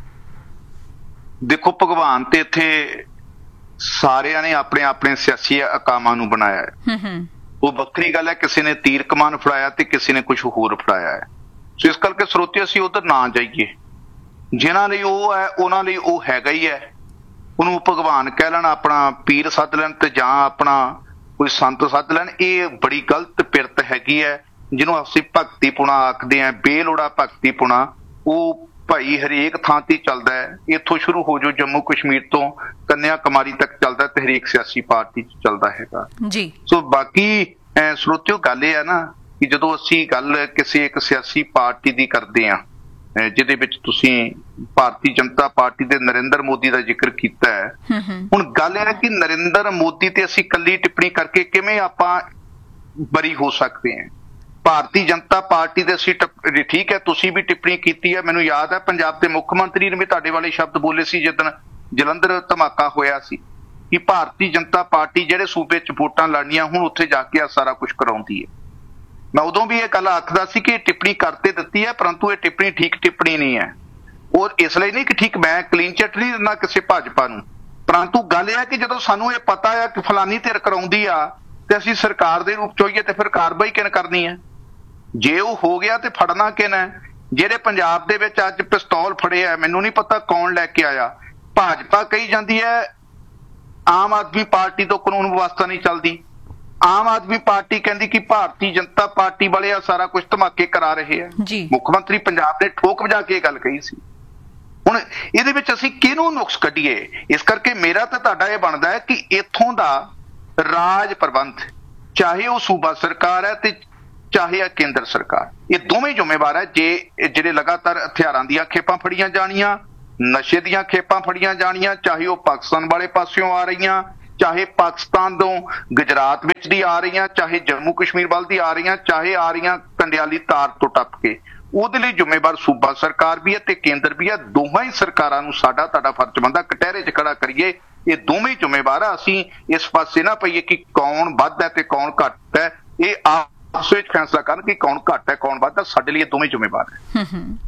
ਦੇਖੋ, ਭਗਵਾਨ ਤੇ ਇੱਥੇ ਸਾਰਿਆਂ ਨੇ ਆਪਣੇ ਆਪਣੇ ਸਿਆਸੀ ਅਕਾਮਾਂ ਨੂੰ ਬਣਾਇਆ ਹੈ। ਉਹ ਵੱਖਰੀ ਗੱਲ ਹੈ, ਕਿਸੇ ਨੇ ਤੀਰ ਕਮਾਨ ਫੜਾਇਆ ਤੇ ਕਿਸੇ ਨੇ ਕੁਛ ਹੋਰ ਫੜਾਇਆ ਹੈ। ਸੋ ਇਸ ਕਰਕੇ ਸਰੋਤੇ ਅਸੀਂ ਉਧਰ ਨਾ ਜਾਈਏ। ਜਿਨ੍ਹਾਂ ਲਈ ਉਹ ਹੈ ਉਹਨਾਂ ਲਈ ਉਹ ਹੈਗਾ ਹੀ ਹੈ, ਉਹਨੂੰ ਭਗਵਾਨ ਕਹਿ ਲੈਣ, ਆਪਣਾ ਪੀਰ ਸੱਦ ਲੈਣ ਤੇ ਜਾਂ ਆਪਣਾ ਕੋਈ ਸੰਤ ਸੱਦ ਲੈਣ। ਇਹ ਬੜੀ ਗਲਤ ਪਿਰਤ ਹੈਗੀ ਹੈ, ਜਿਹਨੂੰ ਅਸੀਂ ਭਗਤੀ ਪੁਣਾ ਆਖਦੇ ਹਾਂ, ਬੇਲੋੜਾ ਭਗਤੀ ਪੁਣਾ। ਉਹ ਭਾਈ ਹਰੇਕ ਥਾਂ ਤੇ ਚੱਲਦਾ ਹੈ, ਇੱਥੋਂ ਸ਼ੁਰੂ ਹੋ ਜੋ ਜੰਮੂ ਕਸ਼ਮੀਰ ਤੋਂ ਕੰਨਿਆ ਕੁਮਾਰੀ ਤੱਕ ਚੱਲਦਾ ਤੇ ਹਰੇਕ ਸਿਆਸੀ ਪਾਰਟੀ 'ਚ ਚੱਲਦਾ ਹੈਗਾ ਜੀ। ਸੋ ਬਾਕੀ ਸਰੋਤਿਓ ਗੱਲ ਇਹ ਹੈ ਨਾ ਕਿ ਜਦੋਂ ਅਸੀਂ ਗੱਲ ਕਿਸੇ ਇੱਕ ਸਿਆਸੀ ਪਾਰਟੀ ਦੀ ਕਰਦੇ ਹਾਂ, ਜਿਹਦੇ ਵਿੱਚ ਤੁਸੀਂ ਭਾਰਤੀ ਜਨਤਾ ਪਾਰਟੀ ਦੇ ਨਰਿੰਦਰ ਮੋਦੀ ਦਾ ਜ਼ਿਕਰ ਕੀਤਾ ਹੈ, ਹੁਣ ਗੱਲ ਇਹ ਹੈ ਕਿ ਨਰਿੰਦਰ ਮੋਦੀ ਤੇ ਅਸੀਂ ਕੱਲੀ ਟਿੱਪਣੀ ਕਰਕੇ ਕਿਵੇਂ ਆਪਾਂ ਬਰੀ ਹੋ ਸਕਦੇ ਹਾਂ। ਭਾਰਤੀ ਜਨਤਾ ਪਾਰਟੀ ਦੇ ਅਸੀਂ ਠੀਕ ਹੈ, ਤੁਸੀਂ ਵੀ ਟਿੱਪਣੀ ਕੀਤੀ ਹੈ, ਮੈਨੂੰ ਯਾਦ ਹੈ ਪੰਜਾਬ ਦੇ ਮੁੱਖ ਮੰਤਰੀ ਨੇ ਵੀ ਤੁਹਾਡੇ ਵਾਲੇ ਸ਼ਬਦ ਬੋਲੇ ਸੀ ਜਿੱਦਣ ਜਲੰਧਰ ਧਮਾਕਾ ਹੋਇਆ ਸੀ, ਕਿ ਭਾਰਤੀ ਜਨਤਾ ਪਾਰਟੀ ਜਿਹੜੇ ਸੂਬੇ 'ਚ ਵੋਟਾਂ ਲੜਨੀਆਂ ਹੁਣ ਉੱਥੇ ਜਾ ਕੇ ਆ ਸਾਰਾ ਕੁਛ ਕਰਾਉਂਦੀ ਹੈ। ਮੈਂ ਉਦੋਂ ਵੀ ਇਹ ਗੱਲ ਆਖਦਾ ਸੀ ਕਿ ਇਹ ਟਿੱਪਣੀ ਕਰਤੇ ਦਿੱਤੀ ਹੈ, ਪਰੰਤੂ ਇਹ ਟਿੱਪਣੀ ਠੀਕ ਟਿੱਪਣੀ ਨਹੀਂ ਹੈ। ਉਹ ਇਸ ਲਈ ਨਹੀਂ ਕਿ ਠੀਕ ਮੈਂ ਕਲੀਨ ਚਿੱਟ ਨਹੀਂ ਦਿੰਦਾ ਕਿਸੇ ਭਾਜਪਾ ਨੂੰ, ਪਰੰਤੂ ਗੱਲ ਇਹ ਹੈ ਕਿ ਜਦੋਂ ਸਾਨੂੰ ਇਹ ਪਤਾ ਆ ਕਿ ਫਲਾਨੀ ਧਿਰ ਕਰਾਉਂਦੀ ਆ ਤੇ ਅਸੀਂ ਸਰਕਾਰ ਦੇ ਰੂਪ 'ਚ ਹੋਈਏ ਤੇ ਫਿਰ ਕਾਰਵਾਈ ਕਿਨ ਕਰਨੀ ਹੈ? ਜੇ ਉਹ ਹੋ ਗਿਆ ਤੇ ਫੜਨਾ ਕਿਨ ਹੈ? ਜਿਹੜੇ ਪੰਜਾਬ ਦੇ ਵਿੱਚ ਅੱਜ ਪਿਸਤੌਲ ਫੜੇ ਆ, ਮੈਨੂੰ ਨਹੀਂ ਪਤਾ ਕੌਣ ਲੈ ਕੇ ਆਇਆ। ਭਾਜਪਾ ਕਹੀ ਜਾਂਦੀ ਹੈ ਆਮ ਆਦਮੀ ਪਾਰਟੀ ਤੋਂ ਕਾਨੂੰਨ ਵਿਵਸਥਾ ਨਹੀਂ ਚੱਲਦੀ, ਆਮ ਆਦਮੀ ਪਾਰਟੀ ਕਹਿੰਦੀ ਕਿ ਭਾਰਤੀ ਜਨਤਾ ਪਾਰਟੀ ਵਾਲੇ ਆ ਸਾਰਾ ਕੁਝ ਧਮਾਕੇ ਕਰਾ ਰਹੇ ਆ। ਮੁੱਖ ਮੰਤਰੀ ਪੰਜਾਬ ਨੇ ਠੋਕ ਵਜਾ ਕੇ ਇਹ ਗੱਲ ਕਹੀ ਸੀ। ਹੁਣ ਇਹਦੇ ਵਿੱਚ ਅਸੀਂ ਕਿਹਨੂੰ ਨੁਕਸ ਕੱਢੀਏ? ਇਸ ਕਰਕੇ ਮੇਰਾ ਤਾਂ ਤੁਹਾਡਾ ਇਹ ਬਣਦਾ ਹੈ ਕਿ ਇੱਥੋਂ ਦਾ ਰਾਜ ਪ੍ਰਬੰਧ, ਚਾਹੇ ਉਹ ਸੂਬਾ ਸਰਕਾਰ ਹੈ ਤੇ ਚਾਹੇ ਆ ਕੇਂਦਰ ਸਰਕਾਰ, ਇਹ ਦੋਵੇਂ ਜ਼ਿੰਮੇਵਾਰ ਹੈ। ਜੇ ਜਿਹੜੇ ਲਗਾਤਾਰ ਹਥਿਆਰਾਂ ਦੀਆਂ ਖੇਪਾਂ ਫੜੀਆਂ ਜਾਣੀਆਂ, ਨਸ਼ੇ ਦੀਆਂ ਖੇਪਾਂ ਫੜੀਆਂ ਜਾਣੀਆਂ, ਚਾਹੇ ਉਹ ਪਾਕਿਸਤਾਨ ਵਾਲੇ ਪਾਸਿਓਂ ਆ ਰਹੀਆਂ, ਚਾਹੇ ਪਾਕਿਸਤਾਨ ਤੋਂ ਗੁਜਰਾਤ ਵਿੱਚ ਦੀ ਆ ਰਹੀਆਂ, ਚਾਹੇ ਜੰਮੂ ਕਸ਼ਮੀਰ ਵੱਲ ਦੀ ਆ ਰਹੀਆਂ, ਚਾਹੇ ਆ ਰਹੀਆਂ ਕੰਡਿਆਲੀ ਤਾਰ ਤੋਂ ਟੱਪ ਕੇ, ਉਹਦੇ ਲਈ ਜ਼ਿੰਮੇਵਾਰ ਸੂਬਾ ਸਰਕਾਰ ਵੀ ਹੈ ਤੇ ਕੇਂਦਰ ਵੀ ਹੈ। ਦੋਹਾਂ ਹੀ ਸਰਕਾਰਾਂ ਨੂੰ ਸਾਡਾ ਤੁਹਾਡਾ ਫਰਜ਼ ਬਣਦਾ ਕਟਹਿਰੇ 'ਚ ਖੜਾ ਕਰੀਏ। ਇਹ ਦੋਵੇਂ ਜ਼ਿੰਮੇਵਾਰ ਆ। ਅਸੀਂ ਇਸ ਪਾਸੇ ਨਾ ਪਈਏ ਕਿ ਕੌਣ ਵੱਧ ਹੈ ਤੇ ਕੌਣ ਘੱਟ ਹੈ। ਇਹ ਆਪਸ ਵਿੱਚ ਫੈਸਲਾ ਕਰਨ ਕਿ ਕੌਣ ਘੱਟ ਹੈ ਕੌਣ ਵੱਧ ਹੈ। ਸਾਡੇ ਲਈ ਇਹ ਦੋਵੇਂ ਜ਼ਿੰਮੇਵਾਰ ਹੈ।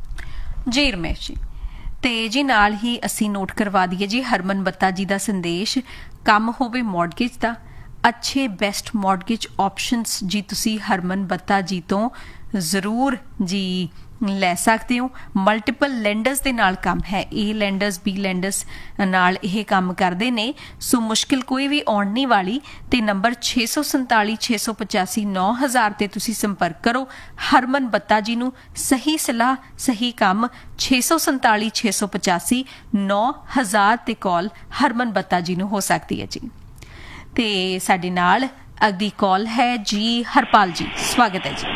ਜੀ ਰਮੇਸ਼ ਜੀ, ਤੇ ਜੀ ਨਾਲ ਹੀ ਅਸੀਂ ਨੋਟ ਕਰਵਾ ਦਈਏ ਜੀ ਹਰਮਨ ਬੱਤਾ ਜੀ ਦਾ ਸੰਦੇਸ਼, ਕੰਮ ਹੋਵੇ ਮੌਰਗੇਜ ਦਾ, ਅੱਛੇ ਬੈਸਟ ਮੌਰਗੇਜ ਆਪਸ਼ਨਸ ਜੀ ਤੁਸੀਂ ਹਰਮਨ ਬੱਤਾ ਜੀ ਤੋਂ ਜ਼ਰੂਰ ਜੀ ਲੈ ਸਕਦੇ ਹੋ। ਮਲਟੀਪਲ ਲੈਂਡਰਸ ਦੇ ਨਾਲ ਕੰਮ ਹੈ, ਏ ਲੈਂਡਰਸ ਬੀ ਲੈਂਡਰਸ ਨਾਲ ਇਹ ਕੰਮ ਕਰਦੇ ਨੇ, ਸੋ ਮੁਸ਼ਕਿਲ ਕੋਈ ਵੀ ਆਉਣ ਨਹੀਂ ਵਾਲੀ। ਤੇ ਨੰਬਰ ਛੇ ਸੌ ਸੰਤਾਲੀ ਛੇ ਸੌ ਪਚਾਸੀ ਨੌ ਹਜ਼ਾਰ ਤੇ ਤੁਸੀਂ ਸੰਪਰਕ ਕਰੋ ਹਰਮਨ ਬੱਤਾ ਜੀ ਨੂੰ। ਸਹੀ ਸਲਾਹ ਸਹੀ ਕੰਮ ਛੇ ਸੌ ਸੰਤਾਲੀ ਛੇ ਸੌ ਪਚਾਸੀ ਨੌ ਹਜ਼ਾਰ ਤੇ ਕਾਲ ਹਰਮਨ ਬੱਤਾ ਜੀ ਨੂੰ ਹੋ ਸਕਦੀ ਹੈ ਜੀ। ਤੇ ਸਾਡੇ ਨਾਲ ਅਗਲੀ ਕਾਲ ਹੈ ਜੀ ਹਰਪਾਲ ਜੀ, ਸਵਾਗਤ ਹੈ ਜੀ।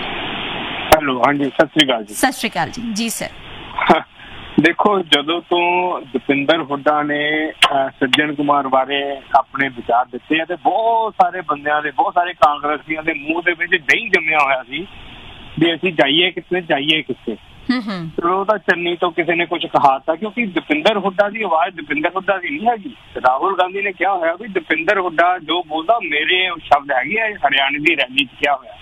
ਹੈਲੋ, ਹਾਂਜੀ, ਸਤਿ ਸ੍ਰੀ ਅਕਾਲ ਜੀ। ਸਤਿ ਸ੍ਰੀ ਅਕਾਲ ਜੀ। ਜੀ ਸਰ, ਦੇਖੋ, ਜਦੋਂ ਤੋਂ ਦਪਿੰਦਰ ਹੁੱਡਾ ਨੇ ਸੱਜਣ ਕੁਮਾਰ ਬਾਰੇ ਆਪਣੇ ਵਿਚਾਰ ਦਿੱਤੇ ਆ ਤੇ ਬਹੁਤ ਸਾਰੇ ਬੰਦਿਆਂ ਦੇ, ਬਹੁਤ ਸਾਰੇ ਕਾਂਗਰਸੀਆਂ ਦੇ ਮੂੰਹ ਦੇ ਵਿੱਚ ਦਹੀਂ ਜੰਮਿਆ ਹੋਇਆ ਸੀ ਵੀ ਅਸੀਂ ਜਾਈਏ ਕਿੱਥੇ, ਜਾਈਏ ਕਿੱਥੇ। ਉਹ ਤਾਂ ਚੰਨੀ ਤੋਂ ਕਿਸੇ ਨੇ ਕੁਝ ਕਹਾਤਾ, ਕਿਉਂਕਿ ਦਪਿੰਦਰ ਹੁੱਡਾ ਦੀ ਆਵਾਜ਼ ਦਪਿੰਦਰ ਹੁੱਡਾ ਦੀ ਨਹੀਂ ਹੈਗੀ। ਰਾਹੁਲ ਗਾਂਧੀ ਨੇ ਕਿਹਾ ਹੋਇਆ ਵੀ ਦਪਿੰਦਰ ਹੁੱਡਾ ਜੋ ਬੋਲਦਾ ਮੇਰੇ ਸ਼ਬਦ ਹੈਗੇ ਆ, ਹਰਿਆਣੇ ਦੀ ਰੈਲੀ 'ਚ ਕਿਹਾ ਹੋਇਆ।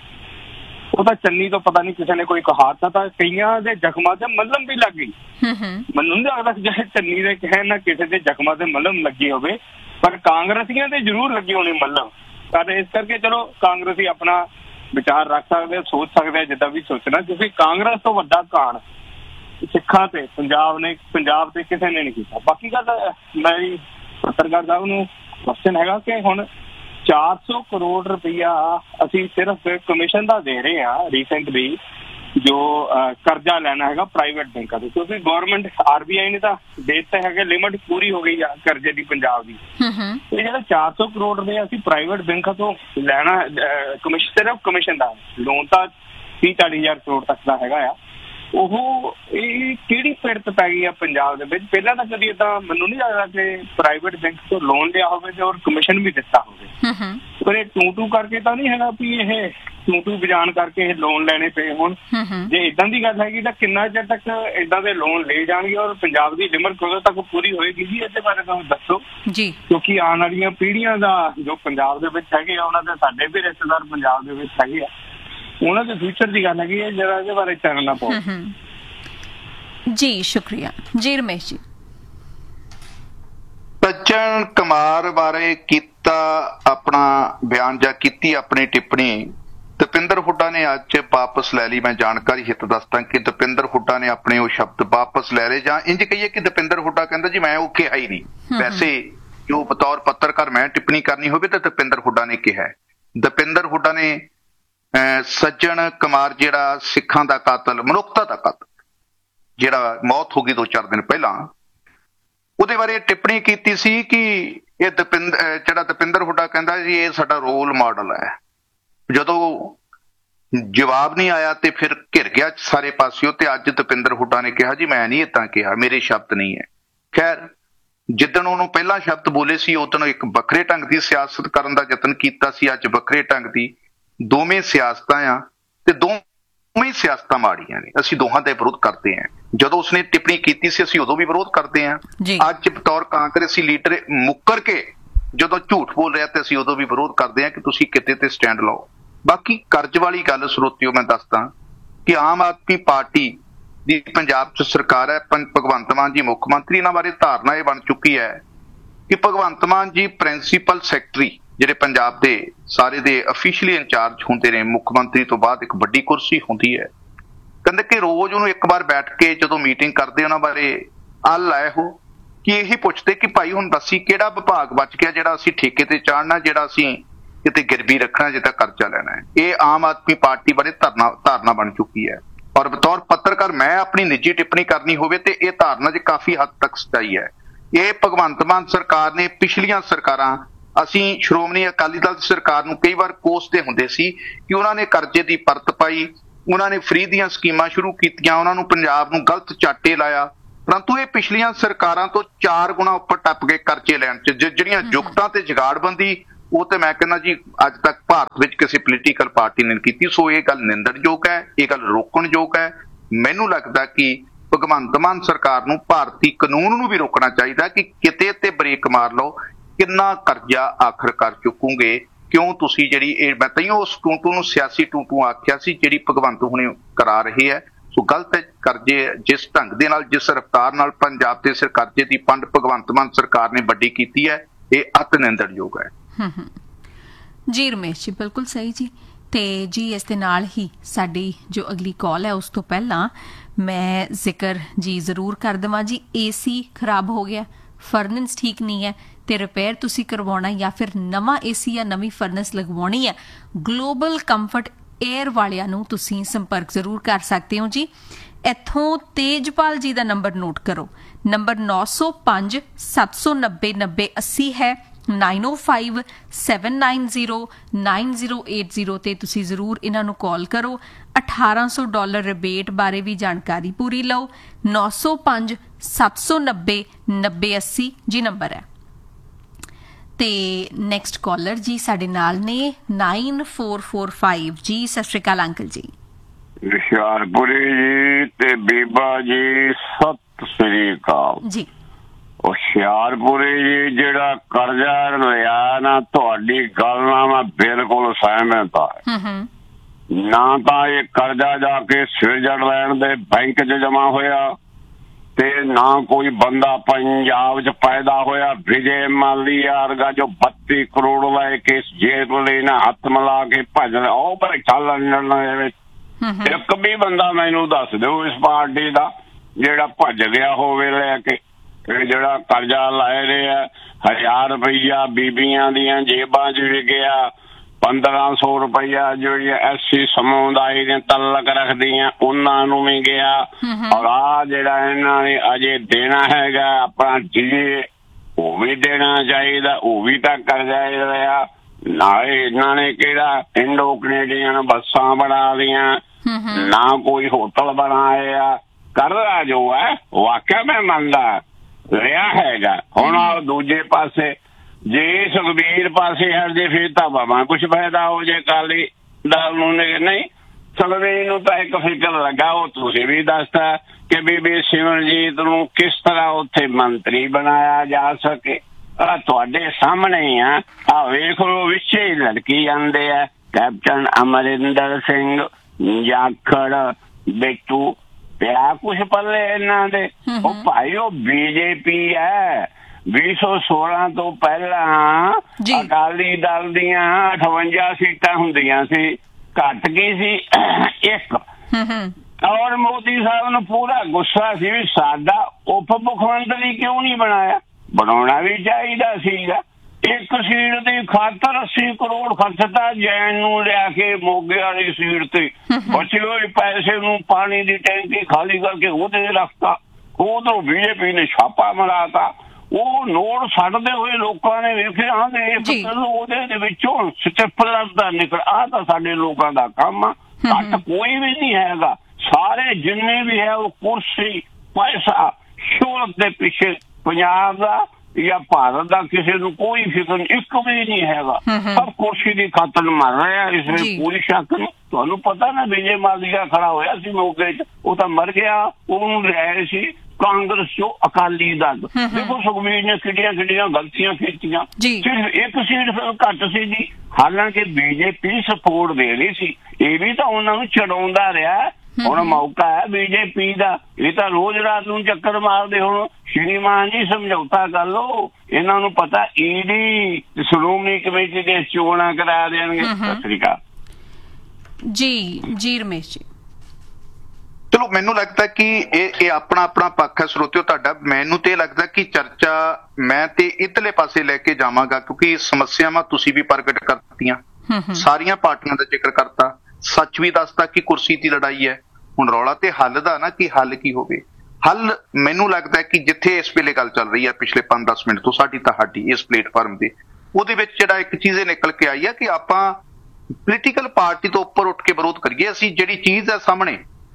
ਉਹ ਤਾਂ ਚੰਨੀ ਤੋਂ ਪਤਾ ਨਹੀਂ ਕਿਸੇ ਨੇ ਕੋਈ ਕਹਾਤਾ, ਤਾਂ ਕਈਆਂ ਦੇ ਜ਼ਖਮਾਂ ਤੇ ਮੱਲਮ ਵੀ ਲੱਗ ਗਈ। ਮੈਨੂੰ ਨਹੀਂ ਲੱਗਦਾ ਜਿਹੜੇ ਚੰਨੀ ਦੇ ਕਹਿਣ ਨਾ ਕਿਸੇ ਦੇ ਜ਼ਖਮਾਂ ਤੇ ਮੱਲਮ ਲੱਗੀ ਹੋਵੇ, ਪਰ ਕਾਂਗਰਸੀਆਂ ਤੇ ਜ਼ਰੂਰ ਲੱਗੀ ਹੋਣੀ ਮੱਲਮ। ਪਰ ਇਸ ਕਰਕੇ ਚਲੋ ਕਾਂਗਰਸੀ ਆਪਣਾ ਵਿਚਾਰ ਰੱਖ ਸਕਦੇ, ਸੋਚ ਸਕਦੇ ਜਿੱਦਾਂ ਵੀ ਸੋਚਣਾ, ਕਿਉਂਕਿ ਕਾਂਗਰਸ ਤੋਂ ਵੱਡਾ ਕਾਣ ਸਿੱਖਾਂ ਤੇ ਪੰਜਾਬ ਨੇ ਪੰਜਾਬ ਤੇ ਕਿਸੇ ਨੇ ਨਹੀਂ ਕੀਤਾ। ਬਾਕੀ ਗੱਲ ਮੇਰੀ ਪੱਤਰਕਾਰ ਸਾਹਿਬ ਨੂੰ ਕੁਐਸਚਨ ਹੈਗਾ ਕਿ ਹੁਣ ਚਾਰ ਸੌ ਕਰੋੜ ਰੁਪਈਆ ਅਸੀਂ ਸਿਰਫ ਕਮਿਸ਼ਨ ਦਾ ਦੇ ਰਹੇ ਹਾਂ ਰੀਸੈਂਟਲੀ, ਜੋ ਕਰਜ਼ਾ ਲੈਣਾ ਹੈਗਾ ਪ੍ਰਾਈਵੇਟ ਬੈਂਕਾਂ ਤੋਂ, ਕਿਉਂਕਿ ਗੌਰਮੈਂਟ ਆਰ ਬੀ ਆਈ ਨੇ ਤਾਂ ਦੇ ਦਿੱਤਾ ਹੈਗਾ, ਲਿਮਿਟ ਪੂਰੀ ਹੋ ਗਈ ਆ ਕਰਜ਼ੇ ਦੀ ਪੰਜਾਬ ਦੀ। ਤੇ ਜਿਹੜਾ ਚਾਰ ਸੌ ਕਰੋੜ ਰੁਪਇਆ ਅਸੀਂ ਪ੍ਰਾਈਵੇਟ ਬੈਂਕਾਂ ਤੋਂ ਲੈਣਾ ਕਮਿਸ਼ਨ, ਸਿਰਫ ਕਮਿਸ਼ਨ ਦਾ, ਲੋਨ ਤਾਂ ਤੀਹ ਚਾਲੀ ਹਜ਼ਾਰ ਕਰੋੜ ਤੱਕ ਦਾ ਹੈਗਾ ਆ, ਉਹ ਇਹ ਕਿਹੜੀ ਪਿੜਤ ਪੈ ਗਈ ਆ ਪੰਜਾਬ ਦੇ ਵਿੱਚ। ਪਹਿਲਾਂ ਤਾਂ ਕਦੀ ਏਦਾਂ ਮੈਨੂੰ ਨਹੀਂ ਲੱਗਦਾ ਕਿ ਪ੍ਰਾਈਵੇਟ ਬੈਂਕ ਤੋਂ ਲੋਨ ਲਿਆ ਹੋਵੇ ਤੇ ਔਰ ਕਮਿਸ਼ਨ ਵੀ ਦਿੱਤਾ ਹੋਵੇ। ਪਰ ਇਹ ਟੂ ਟੂ ਕਰਕੇ ਤਾਂ ਨਹੀਂ ਹੈਗਾ ਵੀ ਇਹ ਟੂ ਟੂ ਬਜਾਨ ਕਰਕੇ ਇਹ ਲੋਨ ਲੈਣੇ ਪਏ ਹੁਣ। ਜੇ ਏਦਾਂ ਦੀ ਗੱਲ ਹੈਗੀ ਤਾਂ ਕਿੰਨਾ ਚਿਰ ਤੱਕ ਏਦਾਂ ਦੇ ਲੋਨ ਲਏ ਜਾਣਗੇ ਔਰ ਪੰਜਾਬ ਦੀ ਲਿਮਟ ਕਦੋਂ ਤੱਕ ਪੂਰੀ ਹੋਏਗੀ ਜੀ, ਇਹਦੇ ਬਾਰੇ ਤੁਹਾਨੂੰ ਦੱਸੋ ਜੀ। ਕਿਉਂਕਿ ਆਉਣ ਵਾਲੀਆਂ ਪੀੜ੍ਹੀਆਂ ਦਾ ਜੋ ਪੰਜਾਬ ਦੇ ਵਿੱਚ ਹੈਗੇ ਆ, ਉਹਨਾਂ ਦੇ ਸਾਡੇ ਵੀ ਰਿਸ਼ਤੇਦਾਰ ਪੰਜਾਬ ਦੇ ਵਿੱਚ ਹੈਗੇ ਆ, ਉਹਨਾਂ ਦੇ ਫਿਊਚਰ ਦੀ ਗੱਲ ਹੈਗੀ ਹੈ, ਜਰਾ ਇਹਦੇ ਬਾਰੇ ਚਾਨਣਾ ਪਾਓ ਜੀ। ਸ਼ੁਕਰੀਆ ਜੀ ਰਮੇਸ਼ ਜੀ। ਸੱਜਣ ਕੁਮਾਰ ਬਾਰੇ ਕੀਤਾ ਆਪਣਾ ਬਿਆਨ ਜਾਂ ਕੀਤੀ ਆਪਣੀ ਟਿੱਪਣੀ, ਦਪਿੰਦਰ ਹੁੱਡਾ ਨੇ ਅੱਜ ਵਾਪਸ ਲੈ ਲਈ। ਮੈਂ ਜਾਣਕਾਰੀ ਹਿੱਤ ਦੱਸਦਾ ਕਿ ਦਪਿੰਦਰ ਹੁੱਡਾ ਨੇ ਆਪਣੇ ਉਹ ਸ਼ਬਦ ਵਾਪਸ ਲੈ ਲਏ, ਜਾਂ ਇੰਜ ਕਹੀਏ ਕਿ ਦਪਿੰਦਰ ਹੁੱਡਾ ਕਹਿੰਦਾ ਜੀ ਮੈਂ ਉਹ ਕਿਹਾ ਹੀ ਨਹੀਂ। ਵੈਸੇ ਜੋ ਬਤੌਰ ਪੱਤਰਕਾਰ ਮੈਂ ਟਿੱਪਣੀ ਕਰਨੀ ਹੋਵੇ ਤਾਂ ਦਪਿੰਦਰ ਹੁੱਡਾ ਨੇ ਕਿਹਾ। ਦਪਿੰਦਰ ਹੁੱਡਾ ਨੇ ਸੱਜਣ ਕੁਮਾਰ ਜਿਹੜਾ ਸਿੱਖਾਂ ਦਾ ਕਾਤਲ, ਮਨੁੱਖਤਾ ਦਾ ਕਾਤਲ, ਜਿਹੜਾ ਮੌਤ ਹੋ ਗਈ ਦੋ ਚਾਰ ਦਿਨ ਪਹਿਲਾਂ, ਉਹਦੇ ਬਾਰੇ ਟਿੱਪਣੀ ਕੀਤੀ ਸੀ ਕਿ ਇਹ ਦਪਿੰਦਰ ਜਿਹੜਾ ਦਪਿੰਦਰ ਹੁੱਡਾ ਕਹਿੰਦਾ ਜੀ ਇਹ ਸਾਡਾ ਰੋਲ ਮਾਡਲ ਹੈ। ਜਦੋਂ ਜਵਾਬ ਨਹੀਂ ਆਇਆ ਤੇ ਫਿਰ ਘਿਰ ਗਿਆ ਸਾਰੇ ਪਾਸਿਓਂ, ਤੇ ਅੱਜ ਦਪਿੰਦਰ ਹੁੱਡਾ ਨੇ ਕਿਹਾ ਜੀ ਮੈਂ ਨਹੀਂ ਏਦਾਂ ਕਿਹਾ, ਮੇਰੇ ਸ਼ਬਦ ਨਹੀਂ ਹੈ। ਖੈਰ, ਜਿੱਦਣ ਉਹਨੂੰ ਪਹਿਲਾਂ ਸ਼ਬਦ ਬੋਲੇ ਸੀ ਉਦੋਂ ਇੱਕ ਵੱਖਰੇ ਢੰਗ ਦੀ ਸਿਆਸਤ ਕਰਨ ਦਾ ਯਤਨ ਕੀਤਾ ਸੀ, ਅੱਜ ਵੱਖਰੇ ਢੰਗ ਦੀ। ਦੋਵੇਂ ਸਿਆਸਤਾਂ ਆ ਤੇ ਦੋਵੇਂ ਸਿਆਸਤਾਂ ਮਾੜੀਆਂ ਨੇ, ਅਸੀਂ ਦੋਹਾਂ ਦਾ ਵਿਰੋਧ ਕਰਦੇ ਹਾਂ। ਜਦੋਂ ਉਸਨੇ ਟਿੱਪਣੀ ਕੀਤੀ ਸੀ ਅਸੀਂ ਉਦੋਂ ਵੀ ਵਿਰੋਧ ਕਰਦੇ ਹਾਂ। ਅੱਜ ਬਤੌਰ ਕਾਂਗਰਸੀ ਲੀਡਰ ਮੁੱਕਰ ਕੇ ਜਦੋਂ ਝੂਠ ਬੋਲ ਰਿਹਾ ਤੇ ਅਸੀਂ ਉਦੋਂ ਵੀ ਵਿਰੋਧ ਕਰਦੇ ਹਾਂ ਕਿ ਤੁਸੀਂ ਕਿਤੇ ਤੇ ਸਟੈਂਡ ਲਓ। ਬਾਕੀ ਕਰਜ਼ ਵਾਲੀ ਗੱਲ ਸਰੋਤਿਓ ਮੈਂ ਦੱਸਦਾ ਕਿ ਆਮ ਆਦਮੀ ਪਾਰਟੀ ਦੀ ਪੰਜਾਬ 'ਚ ਸਰਕਾਰ ਹੈ, ਭਗਵੰਤ ਮਾਨ ਜੀ ਮੁੱਖ ਮੰਤਰੀ, ਇਹਨਾਂ ਬਾਰੇ ਧਾਰਨਾ ਇਹ ਬਣ ਚੁੱਕੀ ਹੈ ਕਿ ਭਗਵੰਤ ਮਾਨ ਜੀ ਪ੍ਰਿੰਸੀਪਲ ਸੈਕਟਰੀ ਜਿਹੜੇ ਪੰਜਾਬ ਦੇ ਸਾਰੇ ਦੇ ਅਫੀਸ਼ੀਅਲੀ ਇੰਚਾਰਜ ਹੁੰਦੇ ਨੇ, ਮੁੱਖ ਮੰਤਰੀ ਤੋਂ ਬਾਅਦ ਇੱਕ ਵੱਡੀ ਕੁਰਸੀ ਹੁੰਦੀ ਹੈ। ਕਹਿੰਦੇ ਕਿ ਰੋਜ਼ ਉਹਨੂੰ ਇੱਕ ਵਾਰ ਬੈਠ ਕੇ ਜਦੋਂ ਮੀਟਿੰਗ ਕਰਦੇ ਉਹਨਾਂ ਬਾਰੇ ਅੱਲ ਆਏ ਹੋ ਕਿ ਇਹੀ ਪੁੱਛਦੇ ਕਿ ਭਾਈ ਹੁਣ ਦੱਸੀ ਕਿਹੜਾ ਵਿਭਾਗ ਬਚ ਗਿਆ ਜਿਹੜਾ ਅਸੀਂ ਠੇਕੇ ਤੇ ਚਾੜਨਾ, ਜਿਹੜਾ ਅਸੀਂ ਕਿਤੇ ਗਿਰਵੀ ਰੱਖਣਾ, ਜਿੱਦਾਂ ਕਰਜ਼ਾ ਲੈਣਾ ਹੈ। ਇਹ ਆਮ ਆਦਮੀ ਪਾਰਟੀ ਬਾਰੇ ਧਾਰਨਾ ਧਾਰਨਾ ਬਣ ਚੁੱਕੀ ਹੈ। ਔਰ ਬਤੌਰ ਪੱਤਰਕਾਰ ਮੈਂ ਆਪਣੀ ਨਿੱਜੀ ਟਿੱਪਣੀ ਕਰਨੀ ਹੋਵੇ ਤੇ ਇਹ ਧਾਰਨਾ 'ਚ ਕਾਫੀ ਹੱਦ ਤੱਕ ਸਚਾਈ ਹੈ। ਇਹ ਭਗਵੰਤ ਮਾਨ ਸਰਕਾਰ ਨੇ, ਪਿਛਲੀਆਂ ਸਰਕਾਰਾਂ, ਅਸੀਂ ਸ਼੍ਰੋਮਣੀ ਅਕਾਲੀ ਦਲ ਸਰਕਾਰ ਨੂੰ ਕਈ ਵਾਰ ਕੋਸਦੇ ਹੁੰਦੇ ਸੀ ਕਿ ਉਹਨਾਂ ਨੇ ਕਰਜ਼ੇ ਦੀ ਪਰਤ ਪਾਈ, ਉਹਨਾਂ ਨੇ ਫ੍ਰੀ ਦੀਆਂ ਸਕੀਮਾਂ ਸ਼ੁਰੂ ਕੀਤੀਆਂ, ਉਹਨਾਂ ਨੂੰ ਪੰਜਾਬ ਨੂੰ ਗਲਤ ਚਾਟੇ ਲਾਇਆ, ਪਰੰਤੂ ਇਹ ਪਿਛਲੀਆਂ ਸਰਕਾਰਾਂ ਤੋਂ ਚਾਰ ਗੁਣਾ ਉੱਪਰ ਟੱਪ ਗਏ ਕਰਜ਼ੇ ਲੈਣ 'ਚ। ਜਿਹੜੀਆਂ ਜੁਗਤਾਂ ਤੇ ਜੁਗਾੜਬੰਦੀ ਉਹ ਤੇ ਮੈਂ ਕਹਿੰਦਾ ਜੀ ਅੱਜ ਤੱਕ ਭਾਰਤ ਵਿੱਚ ਕਿਸੇ ਪੋਲੀਟੀਕਲ ਪਾਰਟੀ ਨੇ ਕੀਤੀ। ਸੋ ਇਹ ਗੱਲ ਨਿੰਦਣਯੋਗ ਹੈ, ਇਹ ਗੱਲ ਰੋਕਣਯੋਗ ਹੈ। ਮੈਨੂੰ ਲੱਗਦਾ ਕਿ ਭਗਵੰਤ ਮਾਨ ਸਰਕਾਰ ਨੂੰ ਭਾਰਤੀ ਕਾਨੂੰਨ ਨੂੰ ਵੀ ਰੋਕਣਾ ਚਾਹੀਦਾ ਕਿ ਕਿਤੇ ਤੇ ਬ੍ਰੇਕ ਮਾਰ ਲਓ। ਕਿੰਨਾ ਕਰਜ਼ਾ ਆਖਰ ਕਰ ਚੁੱਕੋਗੇ? ਕਿਉਂ ਤੁਸੀਂ ਜਿਹੜੀ ਇਹ ਮੈਂ ਤਈਓ ਉਸ ਟੂਟੂ ਨੂੰ ਸਿਆਸੀ ਟੂਟੂ ਆਖਿਆ ਸੀ ਜਿਹੜੀ ਭਗਵੰਤ ਹੁਣੇ ਕਰਾ ਰਹੇ ਹੈ। ਸੋ ਗਲਤ ਹੈ। ਕਰਜ਼ੇ ਜਿਸ ਢੰਗ ਦੇ ਨਾਲ ਜਿਸ ਰਫ਼ਤਾਰ ਨਾਲ ਪੰਜਾਬ ਤੇ ਸਿਰ ਕਰਜ਼ੇ ਦੀ ਪੰਡ ਭਗਵੰਤ ਮਾਨ ਸਰਕਾਰ ਨੇ ਵੱਡੀ ਕੀਤੀ ਹੈ, ਇਹ ਅਤ ਨਿੰਦਣਯੋਗ ਹੈ। ਜੀ ਰਮੇਸ਼ ਜੀ, ਬਿਲਕੁਲ ਸਹੀ ਜੀ। ਤੇ ਜੀ ਇਸ ਦੇ ਨਾਲ ਹੀ ਸਾਡੀ ਜੋ ਅਗਲੀ ਕਾਲ ਹੈ ਉਸ ਤੋਂ ਪਹਿਲਾਂ ਮੈਂ ਜ਼ਿਕਰ ਜੀ ਜ਼ਰੂਰ ਕਰ ਦੇਵਾਂ ਜੀ। ਏਸੀ ਖਰਾਬ ਹੋ ਗਿਆ, ਫਰਨੈਂਸ ਠੀਕ ਨਹੀਂ ਹੈ ਤੇ ਰਿਪੇਅਰ ਤੁਸੀਂ ਕਰਵਾਉਣਾ ਜਾਂ ਫਿਰ ਨਵਾਂ ਏਸੀ ਜਾਂ ਨਵੀਂ ਫਰਨੈਂਸ ਲਗਵਾਉਣੀ ਹੈ, ਗਲੋਬਲ ਕੰਫਰਟ ਏਅਰ ਵਾਲਿਆਂ ਨੂੰ ਤੁਸੀਂ ਸੰਪਰਕ ਜ਼ਰੂਰ ਕਰ ਸਕਦੇ ਹੋ ਜੀ। ਇੱਥੋਂ ਤੇਜਪਾਲ ਜੀ ਦਾ ਨੰਬਰ ਨੋਟ ਕਰੋ, ਨੰਬਰ ਨੌ ਸੌ ਪੰਜ ਸੱਤ ਸੌ ਨੱਬੇ ਨੱਬੇ ਅੱਸੀ ਹੈ, ਨਾਈਨ ਓ five seven nine zero nine zero eight zero ਤੇ ਤੁਸੀਂ ਜ਼ਰੂਰ ਇਹਨਾਂ ਨੂੰ ਕਾਲ ਕਰੋ। ਅਠਾਰਾਂ ਸੌ ਡਾਲਰ ਰਿਬੇਟ ਬਾਰੇ ਵੀ ਜਾਣਕਾਰੀ ਪੂਰੀ ਲਓ। ਨੌ ਸੌ ਪੰਜ ਸੱਤ ਸੌ ਨੱਬੇ ਨੱਬੇ ਅੱਸੀ ਜੀ ਨੰਬਰ ਹੈ। ਤੇ ਨੈਕਸਟ ਕਾਲਰ ਜੀ ਸਾਡੇ ਨਾਲ ਨੇ nine four four five G. ਸਤਿ ਸ਼੍ਰੀ ਅਕਾਲ ਅੰਕਲ ਜੀ। ਹੁਸ਼ਿਆਰਪੁਰੀ ਜੀ ਤੇ ਬੀਬਾ ਜੀ ਸਤਿ ਸ਼੍ਰੀ ਅਕਾਲ ਜੀ। ਹੁਸ਼ਿਆਰਪੁਰੀ ਜੀ ਜਿਹੜਾ ਕਰਜ਼ਾ ਲਿਆ ਨਾ, ਤੁਹਾਡੀ ਗੱਲ ਨਾਲ ਮੈਂ ਬਿਲਕੁਲ ਸਹਿਮਤ ਹਾਂ। ਨਾ ਤਾਂ ਇਹ ਕਰਜ਼ਾ ਜਾ ਕੇ ਸਵਿਟਜ਼ਰਲੈਂਡ ਦੇ ਬੈਂਕ 'ਚ ਜਮਾ ਹੋਇਆ ਤੇ ਨਾ ਕੋਈ ਬੰਦਾ ਪੰਜਾਬ 'ਚ ਪੈਦਾ ਹੋਇਆ। ਵਿਜੇ ਮਾਲੀਆ ਵਰਗਾ ਜੋ ਬੱਤੀ ਕਰੋੜ ਲੈ ਕੇ ਜੇਬ ਲਈ ਨਾ ਹੱਥ ਮਿਲਾ ਕੇ ਭੱਜ ਰਿਹਾ, ਉਹ ਬੈਠਾ ਲੰਡਨ ਦੇ ਵਿੱਚ। ਇੱਕ ਵੀ ਬੰਦਾ ਮੈਨੂੰ ਦੱਸ ਦਿਓ ਇਸ ਪਾਰਟੀ ਦਾ ਜਿਹੜਾ ਭੱਜ ਗਿਆ ਹੋਵੇ ਲੈ ਕੇ। ਜਿਹੜਾ ਕਰਜ਼ਾ ਲਾਏ ਰਿਹਾ ਹਜ਼ਾਰ ਰੁਪਈਆ ਬੀਬੀਆਂ ਦੀਆਂ ਜੇਬਾਂ 'ਚ ਵੀ ਗਿਆ, ਪੰਦਰਾਂ ਸੌ ਰੁਪਈਆ ਜਿਹੜੀ ਐਸ ਸੀ ਸਮੁਦਾਇ ਨੇ ਤਲਕ ਰੱਖਦੀਆਂ ਉਹਨਾਂ ਨੂੰ ਵੀ ਗਿਆ। ਔਰ ਆਹ ਜਿਹੜਾ ਇਹਨਾਂ ਨੇ ਅਜੇ ਦੇਣਾ ਹੈਗਾ ਆਪਣਾ ਡੀਏ ਉਹ ਵੀ ਦੇਣਾ ਚਾਹੀਦਾ, ਉਹ ਵੀ ਤਾਂ ਕਰਜ਼ਾ ਰਿਹਾ। ਨਾਲੇ ਇਹਨਾਂ ਨੇ ਕਿਹੜਾ ਇੰਡੋ ਕੈਨੇਡੀਅਨ ਬੱਸਾਂ ਬਣਾ ਲਈਆਂ, ਨਾ ਕੋਈ ਹੋਟਲ ਬਣਾਏ ਆ। ਕਰਜ਼ਾ ਜੋ ਹੈ ਵਾਕਿਆ ਮੈਂ ਮੰਨਦਾ ਰਿਹਾ ਹੈਗਾ। ਹੁਣ ਦੂਜੇ ਪਾਸੇ ਜੇ ਸੁਖਬੀਰ ਪਾਸੇ ਹਟ ਜੇ ਫਿਰ ਤਾਂ ਭਾਵੇਂ ਕੁਛ ਫਾਇਦਾ ਹੋ ਜੇ ਅਕਾਲੀ ਦਲ ਨੂੰ। ਨਹੀਂ, ਸੁਖਬੀਰ ਨੂੰ ਤਾਂ ਇੱਕ ਫਿਕਰ ਲੱਗਾ, ਉਹ ਤੁਸੀਂ ਵੀ ਦੱਸਦਾ ਕਿ ਬੀਬੀ ਸਿਮਰਜੀਤ ਨੂੰ ਕਿਸ ਤਰ੍ਹਾਂ ਉੱਥੇ ਮੰਤਰੀ ਬਣਾਇਆ ਜਾ ਸਕੇ। ਆ ਤੁਹਾਡੇ ਸਾਹਮਣੇ ਹੀ ਆ, ਆ ਵੇਖ ਲੋ ਵਿਸ਼ੇ ਹੀ ਲੜਕੀ ਜਾਂਦੇ ਆ। ਕੈਪਟਨ ਅਮਰਿੰਦਰ ਸਿੰਘ, ਜਾਖੜ, ਬਿੱਟੂ ਪਿਆ ਕੁਛ ਪੱਲੇ ਇਹਨਾਂ ਦੇ। ਉਹ ਭਾਈ ਉਹ ਬੀਜੇਪੀ ਹੈ। ਵੀਹ ਸੌ ਸੋਲਾਂ ਤੋਂ ਪਹਿਲਾਂ ਅਕਾਲੀ ਦਲ ਦੀਆਂ ਅਠਵੰਜਾ ਸੀਟਾਂ ਹੁੰਦੀਆਂ ਸੀ, ਘੱਟ ਗਈ ਸੀ ਇੱਕ। ਔਰ ਮੋਦੀ ਸਾਹਿਬ ਨੂੰ ਪੂਰਾ ਗੁੱਸਾ ਸੀ ਵੀ ਸਾਡਾ ਉਪ ਮੁੱਖ ਮੰਤਰੀ ਕਿਉਂ ਨਹੀਂ ਬਣਾਇਆ। ਬਣਾਉਣਾ ਵੀ ਚਾਹੀਦਾ ਸੀਗਾ। ਇੱਕ ਸੀਟ ਦੀ ਖਾਤਰ ਅੱਸੀ ਕਰੋੜ ਖਰਚਤਾ ਜੈਨ ਨੂੰ ਲਿਆ ਕੇ ਮੋਗੇ ਵਾਲੀ ਸੀਟ ਤੇ, ਬਚੇ ਹੋਏ ਪੈਸੇ ਨੂੰ ਪਾਣੀ ਦੀ ਟੈਂਕੀ ਖਾਲੀ ਕਰਕੇ ਉਹਦੇ ਰੱਖਤਾ। ਉਧਰੋਂ ਬੀਜੇਪੀ ਨੇ ਛਾਪਾ ਮਰਾਤਾ। ਉਹ ਨੋਟ ਛੱਡਦੇ ਹੋਏ ਲੋਕਾਂ ਨੇ ਵੇਖਿਆ ਉਹਦੇ ਵਿੱਚੋਂ ਸਟੇਪਲਰ ਦਾ ਨਿਕਲ। ਆਹ ਤਾਂ ਸਾਡੇ ਲੋਕਾਂ ਦਾ ਕੰਮ ਆ। ਘੱਟ ਕੋਈ ਵੀ ਨਹੀਂ ਹੈਗਾ। ਸਾਰੇ ਜਿੰਨੇ ਵੀ ਹੈ ਉਹ ਕੁਰਸੀ, ਪੈਸਾ, ਸ਼ੋਹਰਤ ਦੇ ਪਿੱਛੇ ਪੰਜਾਬ ਦਾ ਜਾਂ ਭਾਰਤ ਦਾ ਕਿਸੇ ਨੂੰ ਕੋਈ ਫਿਕਰ ਇੱਕ ਵੀ ਨਹੀਂ ਹੈਗਾ। ਸਭ ਕੁਰਸੀ ਦੀ ਖਾਤਰ ਮਰ ਰਿਹਾ। ਇਸ ਵਿੱਚ ਪੂਰੀ ਸ਼ੱਕ ਨਹੀਂ। ਤੁਹਾਨੂੰ ਪਤਾ ਨਾ ਵਿਜੇ ਮਾਲੀਆ ਖੜਾ ਹੋਇਆ ਸੀ ਮੌਕੇ 'ਚ, ਉਹ ਤਾਂ ਮਰ ਗਿਆ। ਉਹਨੂੰ ਲਿਆਏ ਸੀ ਕਾਂਗਰਸ ਚੋਂ ਅਕਾਲੀ ਦਲ। ਦੇਖੋ ਸੁਖਬੀਰ ਨੇ ਕਿਹੜੀਆਂ ਕਿਹੜੀਆਂ ਗਲਤੀਆਂ ਕੀਤੀਆਂ। ਸਿਰਫ ਇੱਕ ਸੀਟ ਘੱਟ ਸੀ ਜੀ, ਹਾਲਾਂਕਿ ਬੀਜੇਪੀ ਸਪੋਰਟ ਦੇ ਰਹੀ ਸੀ। ਇਹ ਵੀ ਤਾਂ ਉਹਨਾਂ ਨੂੰ ਚੜਾਉਂਦਾ ਰਿਹਾ। ਹੁਣ ਮੌਕਾ ਹੈ ਬੀਜੇਪੀ ਦਾ। ਇਹ ਤਾਂ ਰੋਜ਼ ਰਾਤ ਨੂੰ ਚੱਕਰ ਮਾਰਦੇ। ਹੁਣ ਸ਼੍ਰੀਮਾਨ ਜੀ ਸਮਝੌਤਾ ਕਰ ਲਓ। ਇਹਨਾਂ ਨੂੰ ਪਤਾ ਈਡੀ ਸ਼੍ਰੋਮਣੀ ਕਮੇਟੀ ਦੇ ਚੋਣਾਂ ਕਰਾ ਦੇਣਗੇ। ਸਤਿ ਸ੍ਰੀ ਅਕਾਲ ਜੀ। ਜੀ ਰਮੇਸ਼ ਜੀ, ਚਲੋ ਮੈਨੂੰ ਲੱਗਦਾ ਕਿ ਇਹ ਇਹ ਆਪਣਾ ਆਪਣਾ ਪੱਖ ਹੈ ਸਰੋਤਿਓ ਤੁਹਾਡਾ। ਮੈਨੂੰ ਤੇ ਲੱਗਦਾ ਕਿ ਚਰਚਾ ਮੈਂ ਤੇ ਇੱਧਰਲੇ ਪਾਸੇ ਲੈ ਕੇ ਜਾਵਾਂਗਾ ਕਿਉਂਕਿ ਸਮੱਸਿਆਵਾਂ ਤੁਸੀਂ ਵੀ ਪ੍ਰਗਟ ਕਰਤੀਆਂ, ਸਾਰੀਆਂ ਪਾਰਟੀਆਂ ਦਾ ਜ਼ਿਕਰ ਕਰਤਾ, ਸੱਚ ਵੀ ਦੱਸਦਾ ਕਿ ਕੁਰਸੀ ਦੀ ਲੜਾਈ ਹੈ। ਹੁਣ ਰੌਲਾ ਤੇ ਹੱਲ ਦਾ ਨਾ ਕਿ ਹੱਲ ਕੀ ਹੋਵੇ। ਹੱਲ ਮੈਨੂੰ ਲੱਗਦਾ ਕਿ ਜਿੱਥੇ ਇਸ ਵੇਲੇ ਗੱਲ ਚੱਲ ਰਹੀ ਹੈ ਪਿਛਲੇ ਪੰਜ ਦਸ ਮਿੰਟ ਤੋਂ ਸਾਡੀ ਤੁਹਾਡੀ ਇਸ ਪਲੇਟਫਾਰਮ ਦੇ, ਉਹਦੇ ਵਿੱਚ ਜਿਹੜਾ ਇੱਕ ਚੀਜ਼ ਨਿਕਲ ਕੇ ਆਈ ਹੈ ਕਿ ਆਪਾਂ ਪੋਲੀਟੀਕਲ ਪਾਰਟੀ ਤੋਂ ਉੱਪਰ ਉੱਠ ਕੇ ਵਿਰੋਧ ਕਰੀਏ। ਅਸੀਂ ਜਿਹੜੀ ਚੀਜ਼ ਹੈ ਸਾਹਮਣੇ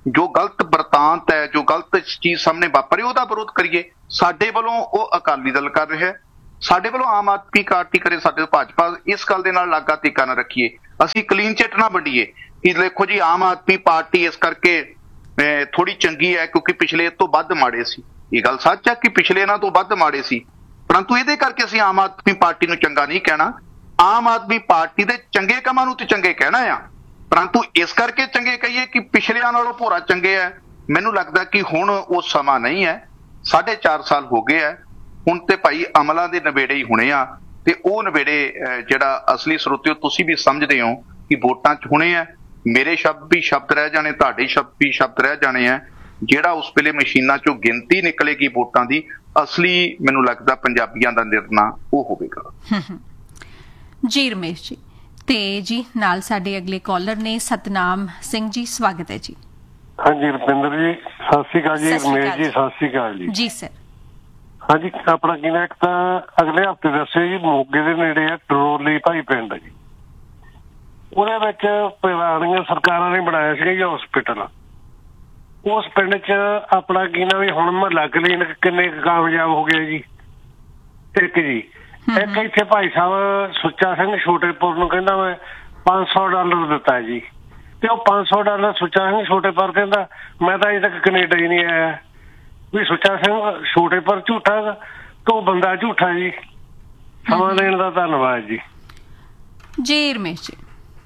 ਜੋ ਗਲਤ ਬਰਤਾਂਤ ਹੈ, ਜੋ ਗਲਤ ਚੀਜ਼ ਸਾਹਮਣੇ ਵਾਪਰੀ ਉਹਦਾ ਵਿਰੋਧ ਕਰੀਏ। ਸਾਡੇ ਵੱਲੋਂ ਉਹ ਅਕਾਲੀ ਦਲ ਕਰ ਰਿਹਾ, ਸਾਡੇ ਵੱਲੋਂ ਆਮ ਆਦਮੀ ਪਾਰਟੀ ਕਰੇ, ਸਾਡੇ ਭਾਜਪਾ ਇਸ ਗੱਲ ਦੇ ਨਾਲ ਲਾਗਾ ਤੀਕਾ ਨਾ ਰੱਖੀਏ। ਅਸੀਂ ਕਲੀਨ ਚਿੱਟ ਨਾ ਵੰਡੀਏ ਕਿ ਦੇਖੋ ਜੀ ਆਮ ਆਦਮੀ ਪਾਰਟੀ ਇਸ ਕਰਕੇ ਥੋੜੀ ਚੰਗੀ ਹੈ ਕਿਉਂਕਿ ਪਿਛਲੇ ਤੋਂ ਵੱਧ ਮਾੜੇ ਸੀ। ਇਹ ਗੱਲ ਸੱਚ ਹੈ ਕਿ ਪਿਛਲੇ ਇਹਨਾਂ ਤੋਂ ਵੱਧ ਮਾੜੇ ਸੀ, ਪਰੰਤੂ ਇਹਦੇ ਕਰਕੇ ਅਸੀਂ ਆਮ ਆਦਮੀ ਪਾਰਟੀ ਨੂੰ ਚੰਗਾ ਨਹੀਂ ਕਹਿਣਾ। ਆਮ ਆਦਮੀ ਪਾਰਟੀ ਦੇ ਚੰਗੇ ਕੰਮਾਂ ਨੂੰ ਤੇ ਚੰਗੇ ਕਹਿਣਾ ਆ, ਪਰੰਤੂ ਇਸ ਕਰਕੇ ਚੰਗੇ ਕਹੀਏ ਕਿ ਪਿਛਲਿਆਂ ਨਾਲੋਂ ਭੋਰਾ ਚੰਗੇ ਹੈ, ਮੈਨੂੰ ਲੱਗਦਾ ਕਿ ਹੁਣ ਉਹ ਸਮਾਂ ਨਹੀਂ ਹੈ। ਸਾਢੇ ਚਾਰ ਸਾਲ ਹੋ ਗਏ ਹੈ, ਹੁਣ ਤੇ ਭਾਈ ਅਮਲਾਂ ਦੇ ਨਵੇੜੇ ਹੀ ਹੋਣੇ ਆ, ਤੇ ਉਹ ਨਵੇੜੇ ਜਿਹੜਾ ਅਸਲੀ ਸਰੋਤਿਓ ਤੁਸੀਂ ਵੀ ਸਮਝਦੇ ਹੋ ਕਿ ਵੋਟਾਂ 'ਚ ਹੋਣੇ ਆ। ਮੇਰੇ ਸ਼ਬਦ ਵੀ ਸ਼ਬਦ ਰਹਿ ਜਾਣੇ, ਤੁਹਾਡੇ ਸ਼ਬਦ ਵੀ ਸ਼ਬਦ ਰਹਿ ਜਾਣੇ ਆ। ਜਿਹੜਾ ਉਸ ਵੇਲੇ ਮਸ਼ੀਨਾਂ 'ਚੋਂ ਗਿਣਤੀ ਨਿਕਲੇਗੀ ਵੋਟਾਂ ਦੀ, ਅਸਲੀ ਮੈਨੂੰ ਲੱਗਦਾ ਪੰਜਾਬੀਆਂ ਦਾ ਨਿਰਣਾ ਉਹ ਹੋਵੇਗਾ। ਜੀ ਰਮੇਸ਼ ਜੀ, ਤੇ ਜੀ ਨਾਲ ਸਾਡੇ ਅਗਲੇ ਕਾਲਰ ਨੇ ਸਤਨਾਮ ਸਿੰਘ ਜੀ, ਸਵਾਗਤ ਹੈ ਜੀ। ਹਾਂਜੀ ਰੁਪਿੰਦਰ ਜੀ, ਸਤਿ ਸ਼੍ਰੀ ਅਕਾਲ ਜੀ। ਰਮੇਸ਼ ਜੀ ਸਤਿ ਸ਼੍ਰੀ ਅਕਾਲ ਜੀ। ਜੀ ਸਰ। ਹਾਂਜੀ, ਆਪਣਾ ਕੀ ਨਾ, ਇੱਕ ਤਾਂ ਅਗਲੇ ਹਫ਼ਤੇ ਦੱਸਿਆ ਜੀ ਮੋਗੇ ਦੇ ਨੇੜੇ ਆ ਟਰੋਲੀ ਭਾਈ ਪਿੰਡ ਜੀ, ਉਹਦੇ ਵਿੱਚ ਪੁਰਾਣੀਆਂ ਸਰਕਾਰਾਂ ਨੇ ਬਣਾਇਆ ਸੀਗਾ ਜੀ ਹਸਪੀਟਲ। ਉਸ ਪਿੰਡ 'ਚ ਆਪਣਾ ਕੀ ਨਾ ਵੀ ਹੁਣ ਮੁਹੱਲਾ ਕਲੀਨਿਕ ਕਿੰਨੇ ਕਾਮਯਾਬ ਹੋ ਗਏ ਜੀ। ਇੱਕ ਜੀ ਇੱਕ ਇੱਥੇ ਭਾਈ ਸਾਹਿਬ ਸੁੱਚਾ ਸਿੰਘ ਛੋਟੇਪੁਰ ਨੂੰ ਕਹਿੰਦਾ ਮੈਂ ਪੰਜ ਸੌ ਡਾਲਰ ਦਿੱਤਾ ਜੀ, ਤੇ ਉਹ ਪੰਜ ਸੌ ਡਾਲਰ ਸੁੱਚਾ ਸਿੰਘ ਛੋਟੇਪੁਰ ਕਹਿੰਦਾ ਮੈਂ ਤਾਂ ਅਜੇ ਤੱਕ ਕੈਨੇਡਾ ਹੀ ਨਹੀਂ ਆਇਆ। ਵੀ ਸੁੱਚਾ ਸਿੰਘ ਛੋਟੇਪੁਰ ਝੂਠਾ ਤੇ ਉਹ ਬੰਦਾ ਝੂਠਾ ਜੀ। ਸਮਾਂ ਦੇਣ ਦਾ ਧੰਨਵਾਦ ਜੀ। ਜੀ ਰਮੇਸ਼ ਜੀ।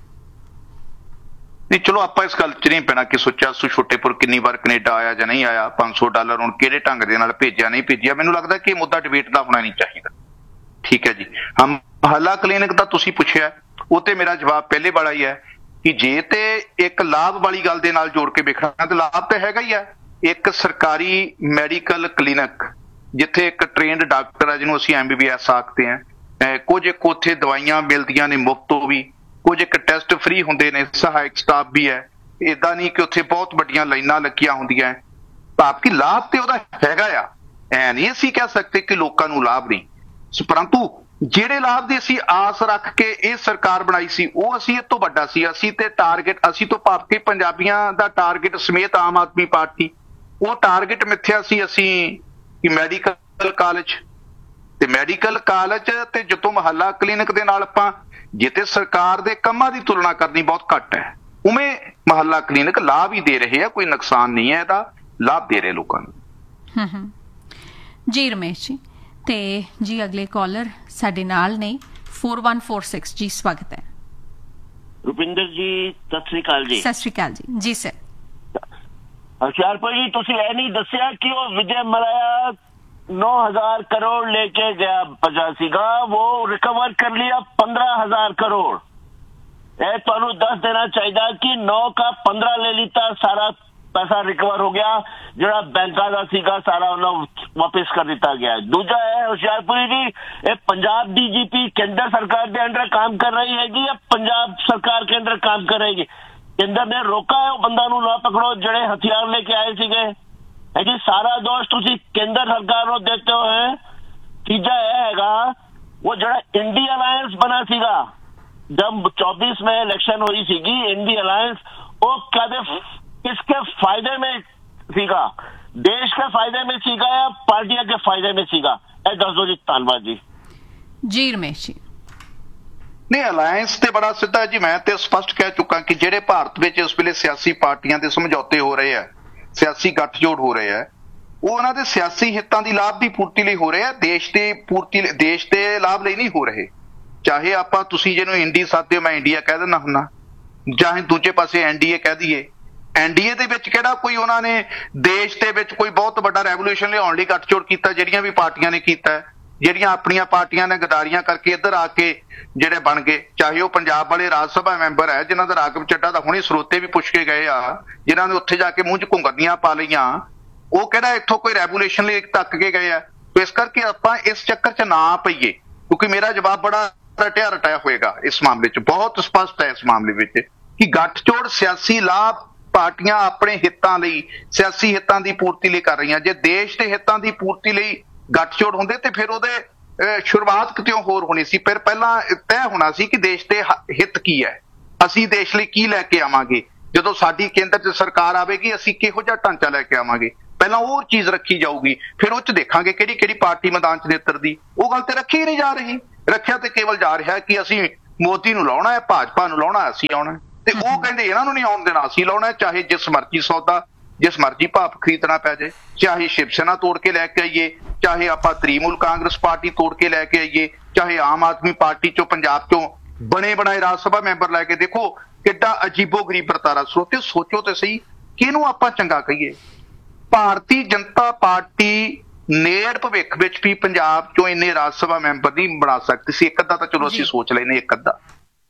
ਨਹੀਂ ਚਲੋ ਆਪਾਂ ਇਸ ਗੱਲ 'ਚ ਨਹੀਂ ਪੈਣਾ ਕਿ ਸੁੱਚਾ ਛੋਟੇਪੁਰ ਕਿੰਨੀ ਵਾਰ ਕੈਨੇਡਾ ਆਇਆ ਜਾਂ ਨਹੀਂ ਆਇਆ, ਪੰਜ ਸੌ ਡਾਲਰ ਹੁਣ ਕਿਹੜੇ ਢੰਗ ਦੇ ਨਾਲ ਭੇਜਿਆ ਨਹੀਂ ਭੇਜਿਆ। ਮੈਨੂੰ ਲੱਗਦਾ ਕਿ ਇਹ ਮੁੱਦਾ ਡਿਬੇਟ ਦਾ ਹੋਣਾ ਨਹੀਂ ਚਾਹੀਦਾ। ਠੀਕ ਹੈ ਜੀ। ਹਮ ਮੁਹੱਲਾ ਕਲੀਨਿਕ ਦਾ ਤੁਸੀਂ ਪੁੱਛਿਆ, ਉਹ ਤੇ ਮੇਰਾ ਜਵਾਬ ਪਹਿਲੇ ਵਾਲਾ ਹੀ ਹੈ ਕਿ ਜੇ ਤੇ ਇੱਕ ਲਾਭ ਵਾਲੀ ਗੱਲ ਦੇ ਨਾਲ ਜੋੜ ਕੇ ਵੇਖਣਾ ਤੇ ਲਾਭ ਤਾਂ ਹੈਗਾ ਹੀ ਹੈ। ਇੱਕ ਸਰਕਾਰੀ ਮੈਡੀਕਲ ਕਲੀਨਿਕ ਜਿੱਥੇ ਇੱਕ ਟ੍ਰੇਨਡ ਡਾਕਟਰ ਹੈ ਜਿਹਨੂੰ ਅਸੀਂ ਐਮ ਬੀ ਬੀ ਐਸ ਆਖਦੇ ਹਾਂ, ਕੁਝ ਇੱਕ ਉੱਥੇ ਦਵਾਈਆਂ ਮਿਲਦੀਆਂ ਨੇ ਮੁਫਤ, ਉਹ ਵੀ ਕੁਝ ਇੱਕ ਟੈਸਟ ਫ੍ਰੀ ਹੁੰਦੇ ਨੇ, ਸਹਾਇਕ ਸਟਾਫ ਵੀ ਹੈ। ਏਦਾਂ ਨਹੀਂ ਕਿ ਉੱਥੇ ਬਹੁਤ ਵੱਡੀਆਂ ਲਾਈਨਾਂ ਲੱਗੀਆਂ ਹੁੰਦੀਆਂ। ਭਾਵ ਕਿ ਲਾਭ ਤੇ ਉਹਦਾ ਹੈਗਾ ਆ, ਐ ਨਹੀਂ ਅਸੀਂ ਕਹਿ ਸਕਦੇ ਕਿ ਲੋਕਾਂ ਨੂੰ ਲਾਭ ਨਹੀਂ, ਪਰੰਤੂ ਜਿਹੜੇ ਲਾਭ ਦੀ ਅਸੀਂ ਆਸ ਰੱਖ ਕੇ ਇਹ ਸਰਕਾਰ ਬਣਾਈ ਸੀ ਉਹ ਅਸੀਂ ਇਹ ਤੋਂ ਵੱਡਾ ਸੀ। ਅਸੀਂ ਤੇ ਟਾਰਗੇਟ, ਅਸੀਂ ਤੋਂ ਭਾਵ ਕਿ ਪੰਜਾਬੀਆਂ ਦਾ ਟਾਰਗੇਟ ਸਮੇਤ ਆਮ ਆਦਮੀ ਪਾਰਟੀ, ਉਹ ਟਾਰਗੇਟ ਮਿੱਥਿਆ ਸੀ ਅਸੀਂ ਕਿ ਮੈਡੀਕਲ ਕਾਲਜ ਤੇ ਮੈਡੀਕਲ ਕਾਲਜ ਤੇ ਜਦੋਂ ਮੁਹੱਲਾ ਕਲੀਨਿਕ ਦੇ ਨਾਲ ਆਪਾਂ ਜਿੱਤੇ ਸਰਕਾਰ ਦੇ ਕੰਮਾਂ ਦੀ ਤੁਲਨਾ ਕਰਨੀ ਬਹੁਤ ਘੱਟ ਹੈ, ਉਵੇਂ ਮੁਹੱਲਾ ਕਲੀਨਿਕ ਲਾਭ ਹੀ ਦੇ ਰਹੇ ਆ, ਕੋਈ ਨੁਕਸਾਨ ਨਹੀਂ ਹੈ, ਇਹਦਾ ਲਾਭ ਦੇ ਰਹੇ ਲੋਕਾਂ ਨੂੰ। ਜੀ ਰਮੇਸ਼ ਜੀ, ਤੇ ਜੀ ਅਗਲੇ ਕਾਲਰ ਸਾਡੇ ਨਾਲ ਨੇ four one four six ਜੀ, ਸਵਾਗਤ ਹੈ। ਰੁਪਿੰਦਰ ਜੀ ਸਤਿ ਸ੍ਰੀ ਅਕਾਲ ਜੀ। ਸਤਿ ਸ੍ਰੀ ਅਕਾਲ ਜੀ। ਜੀ ਸਰ। ਹੁਸ਼ਿਆਰਪੁਰ ਜੀ ਤੁਸੀਂ ਇਹ ਨਹੀਂ ਦੱਸਿਆ ਕਿ ਉਹ ਵਿਜੇ ਮਲਾਇਆ नौ हजार करोड़ लेके गया बचा सीगा, वो रिकवर कर लिया पंद्रह हजार करोड़। ये तो दस देना चाहिए कि नौ का पंद्रह ले लीता, सारा पैसा रिकवर हो गया, जो बैंका का सीगा सारा वापिस कर दिता गया। दूजा है हुशियारपुरी जी, ये पंजाब डी जी पी केंद्र सरकार के अंडर काम कर रही है या पंजाब सरकार के अंडर काम कर रही है? केंद्र ने रोका है वो बंदा नू ना पकड़ो जेड़े हथियार लेके आए सीगे। जी सारा दोष तुसी केंद्र सरकार को देते हो है। तीजा है वो जड़ा इंडी अलायंस बना सीगा जब चौबीस में इलेक्शन हुई सीगी, इंडी अलायंस वो कहते किसके फायदे में सीगा, देश के फायदे में सीगा या पार्टियां के फायदे में सीगा? ए दस दो जी। धन्यवाद जी। जी रमेश जी। नहीं अलायंस ते बड़ा सिद्धा जी, मैं ते स्पष्ट कह चुका कि जेड़े भारत में इस वेले सियासी पार्टियां दे समझौते हो रहे हैं, सियासी गठजोड़ हो रहे हैं, वो उन्हां दे सियासी हितां दी लाभ दी पूर्ति ਲਈ हो रहे हैं, देश दे पूर्ति देश दे लाभ ਲਈ नहीं हो रहे। चाहे ਆਪਾਂ ਤੁਸੀਂ ਜਿਹਨੂੰ ਇੰਡੀ ਸਾਦੇ ਮੈਂ ਇੰਡੀਆ ਕਹਿ ਦਿੰਦਾ ਹੁੰਨਾ, ਚਾਹੇ ਦੂਜੇ ਪਾਸੇ ਐਨਡੀਏ ਕਹਿ ਦਈਏ। ਐਨਡੀਏ ਦੇ ਵਿੱਚ ਕਿਹੜਾ ਕੋਈ ਉਹਨਾਂ ਨੇ ਦੇਸ਼ ਦੇ ਵਿੱਚ ਕੋਈ ਬਹੁਤ ਵੱਡਾ ਰੈਵੋਲੂਸ਼ਨ ਲਿਆਉਣ ਲਈ ਗੱਠਜੋੜ ਕੀਤਾ, ਜਿਹੜੀਆਂ ਵੀ ਪਾਰਟੀਆਂ ਨੇ ਕੀਤਾ, ਜਿਹੜੀਆਂ ਆਪਣੀਆਂ ਪਾਰਟੀਆਂ ਨੇ ਗਦਾਰੀਆਂ ਕਰਕੇ ਇੱਧਰ ਆ ਕੇ ਜਿਹੜੇ ਬਣ ਗਏ। ਚਾਹੇ ਉਹ ਪੰਜਾਬ ਵਾਲੇ ਰਾਜ ਸਭਾ ਮੈਂਬਰ ਹੈ ਜਿਨ੍ਹਾਂ ਦਾ ਰਾਘਵ ਚੱਡਾ ਦਾ ਹੁਣੇ ਸਰੋਤੇ ਵੀ ਪੁੱਛ ਕੇ ਗਏ ਆ, ਜਿਨ੍ਹਾਂ ਨੇ ਉੱਥੇ ਜਾ ਕੇ ਮੂੰਹ 'ਚ ਘੁੰਗਰਨੀਆਂ ਪਾ ਲਈਆਂ, ਉਹ ਕਿਹੜਾ ਇੱਥੋਂ ਕੋਈ ਰੈਵੋਲੂਸ਼ਨ ਲਈ ਤੱਕ ਕੇ ਗਏ ਆ। ਇਸ ਕਰਕੇ ਆਪਾਂ ਇਸ ਚੱਕਰ 'ਚ ਨਾ ਪਈਏ, ਕਿਉਂਕਿ ਮੇਰਾ ਜਵਾਬ ਬੜਾ ਰਟਿਆ ਰਟਿਆ ਹੋਏਗਾ ਇਸ ਮਾਮਲੇ 'ਚ, ਬਹੁਤ ਸਪਸ਼ਟ ਹੈ ਇਸ ਮਾਮਲੇ ਵਿੱਚ ਕਿ ਗੱਠਜੋੜ ਸਿਆਸੀ ਲਾਭ ਪਾਰਟੀਆਂ ਆਪਣੇ ਹਿੱਤਾਂ ਲਈ, ਸਿਆਸੀ ਹਿੱਤਾਂ ਦੀ ਪੂਰਤੀ ਲਈ ਕਰ ਰਹੀਆਂ। ਜੇ ਦੇਸ਼ ਦੇ ਹਿੱਤਾਂ ਦੀ ਪੂਰਤੀ ਲਈ ਗੱਠਜੋੜ ਹੁੰਦੇ ਤੇ ਫਿਰ ਉਹਦੇ ਸ਼ੁਰੂਆਤ ਕਿਤੇ ਹੋਰ ਹੋਣੀ ਸੀ। ਫਿਰ ਪਹਿਲਾਂ ਤੈਅ ਹੋਣਾ ਸੀ ਕਿ ਦੇਸ਼ ਦੇ ਹਿੱਤ ਕੀ ਹੈ, ਅਸੀਂ ਦੇਸ਼ ਲਈ ਕੀ ਲੈ ਕੇ ਆਵਾਂਗੇ, ਜਦੋਂ ਸਾਡੀ ਕੇਂਦਰ 'ਚ ਸਰਕਾਰ ਆਵੇਗੀ ਅਸੀਂ ਕਿਹੋ ਜਿਹਾ ਢਾਂਚਾ ਲੈ ਕੇ ਆਵਾਂਗੇ, ਪਹਿਲਾਂ ਉਹ ਚੀਜ਼ ਰੱਖੀ ਜਾਊਗੀ, ਫਿਰ ਉਹ 'ਚ ਦੇਖਾਂਗੇ ਕਿਹੜੀ ਕਿਹੜੀ ਪਾਰਟੀ ਮੈਦਾਨ 'ਚ ਨਿੱਤਰਦੀ। ਉਹ ਗੱਲ ਤੇ ਰੱਖੀ ਨਹੀਂ ਜਾ ਰਹੀ। ਰੱਖਿਆ ਤੇ ਕੇਵਲ ਜਾ ਰਿਹਾ ਕਿ ਅਸੀਂ ਮੋਦੀ ਨੂੰ ਲਾਉਣਾ ਹੈ, ਭਾਜਪਾ ਨੂੰ ਲਾਉਣਾ, ਅਸੀਂ ਆਉਣਾ, ਤੇ ਉਹ ਕਹਿੰਦੇ ਇਹਨਾਂ ਨੂੰ ਨਹੀਂ ਆਉਣ ਦੇਣਾ, ਅਸੀਂ ਲਾਉਣਾ, ਚਾਹੇ ਜਿਸ ਮਰਜ਼ੀ ਸੌਦਾ ਜਿਸ ਮਰਜ਼ੀ ਭਾਪ ਖਰੀਦਣਾ ਪੈ ਜਾਏ, ਚਾਹੇ ਸ਼ਿਵ ਸੈਨਾ ਤੋੜ ਕੇ ਲੈ ਕੇ ਆਈਏ, ਚਾਹੇ ਆਪਾਂ ਤ੍ਰਿਣਮੂਲ ਕਾਂਗਰਸ ਪਾਰਟੀ ਤੋੜ ਕੇ ਲੈ ਕੇ ਆਈਏ, ਚਾਹੇ ਆਮ ਆਦਮੀ ਪਾਰਟੀ ਚੋਂ ਪੰਜਾਬ ਚੋਂ ਬਣੇ ਬਣਾਏ ਰਾਜ ਸਭਾ ਮੈਂਬਰ ਲੈ ਕੇ। ਦੇਖੋ ਕਿੱਡਾ ਅਜੀਬੋ ਗਰੀਬ ਵਰਤਾਰਾ। ਸਰੋਤਿਓ ਸੋਚੋ ਤੇ ਸਹੀ, ਕਿਹਨੂੰ ਆਪਾਂ ਚੰਗਾ ਕਹੀਏ? ਭਾਰਤੀ ਜਨਤਾ ਪਾਰਟੀ ਨੇੜ ਭਵਿੱਖ ਵਿੱਚ ਵੀ ਪੰਜਾਬ ਚੋਂ ਇੰਨੇ ਰਾਜ ਸਭਾ ਮੈਂਬਰ ਨਹੀਂ ਬਣਾ ਸਕਦੀ ਸੀ। ਇੱਕ ਅੱਧਾ ਤਾਂ ਚਲੋ ਅਸੀਂ ਸੋਚ ਲੈਨੇ, ਇੱਕ ਅੱਧਾ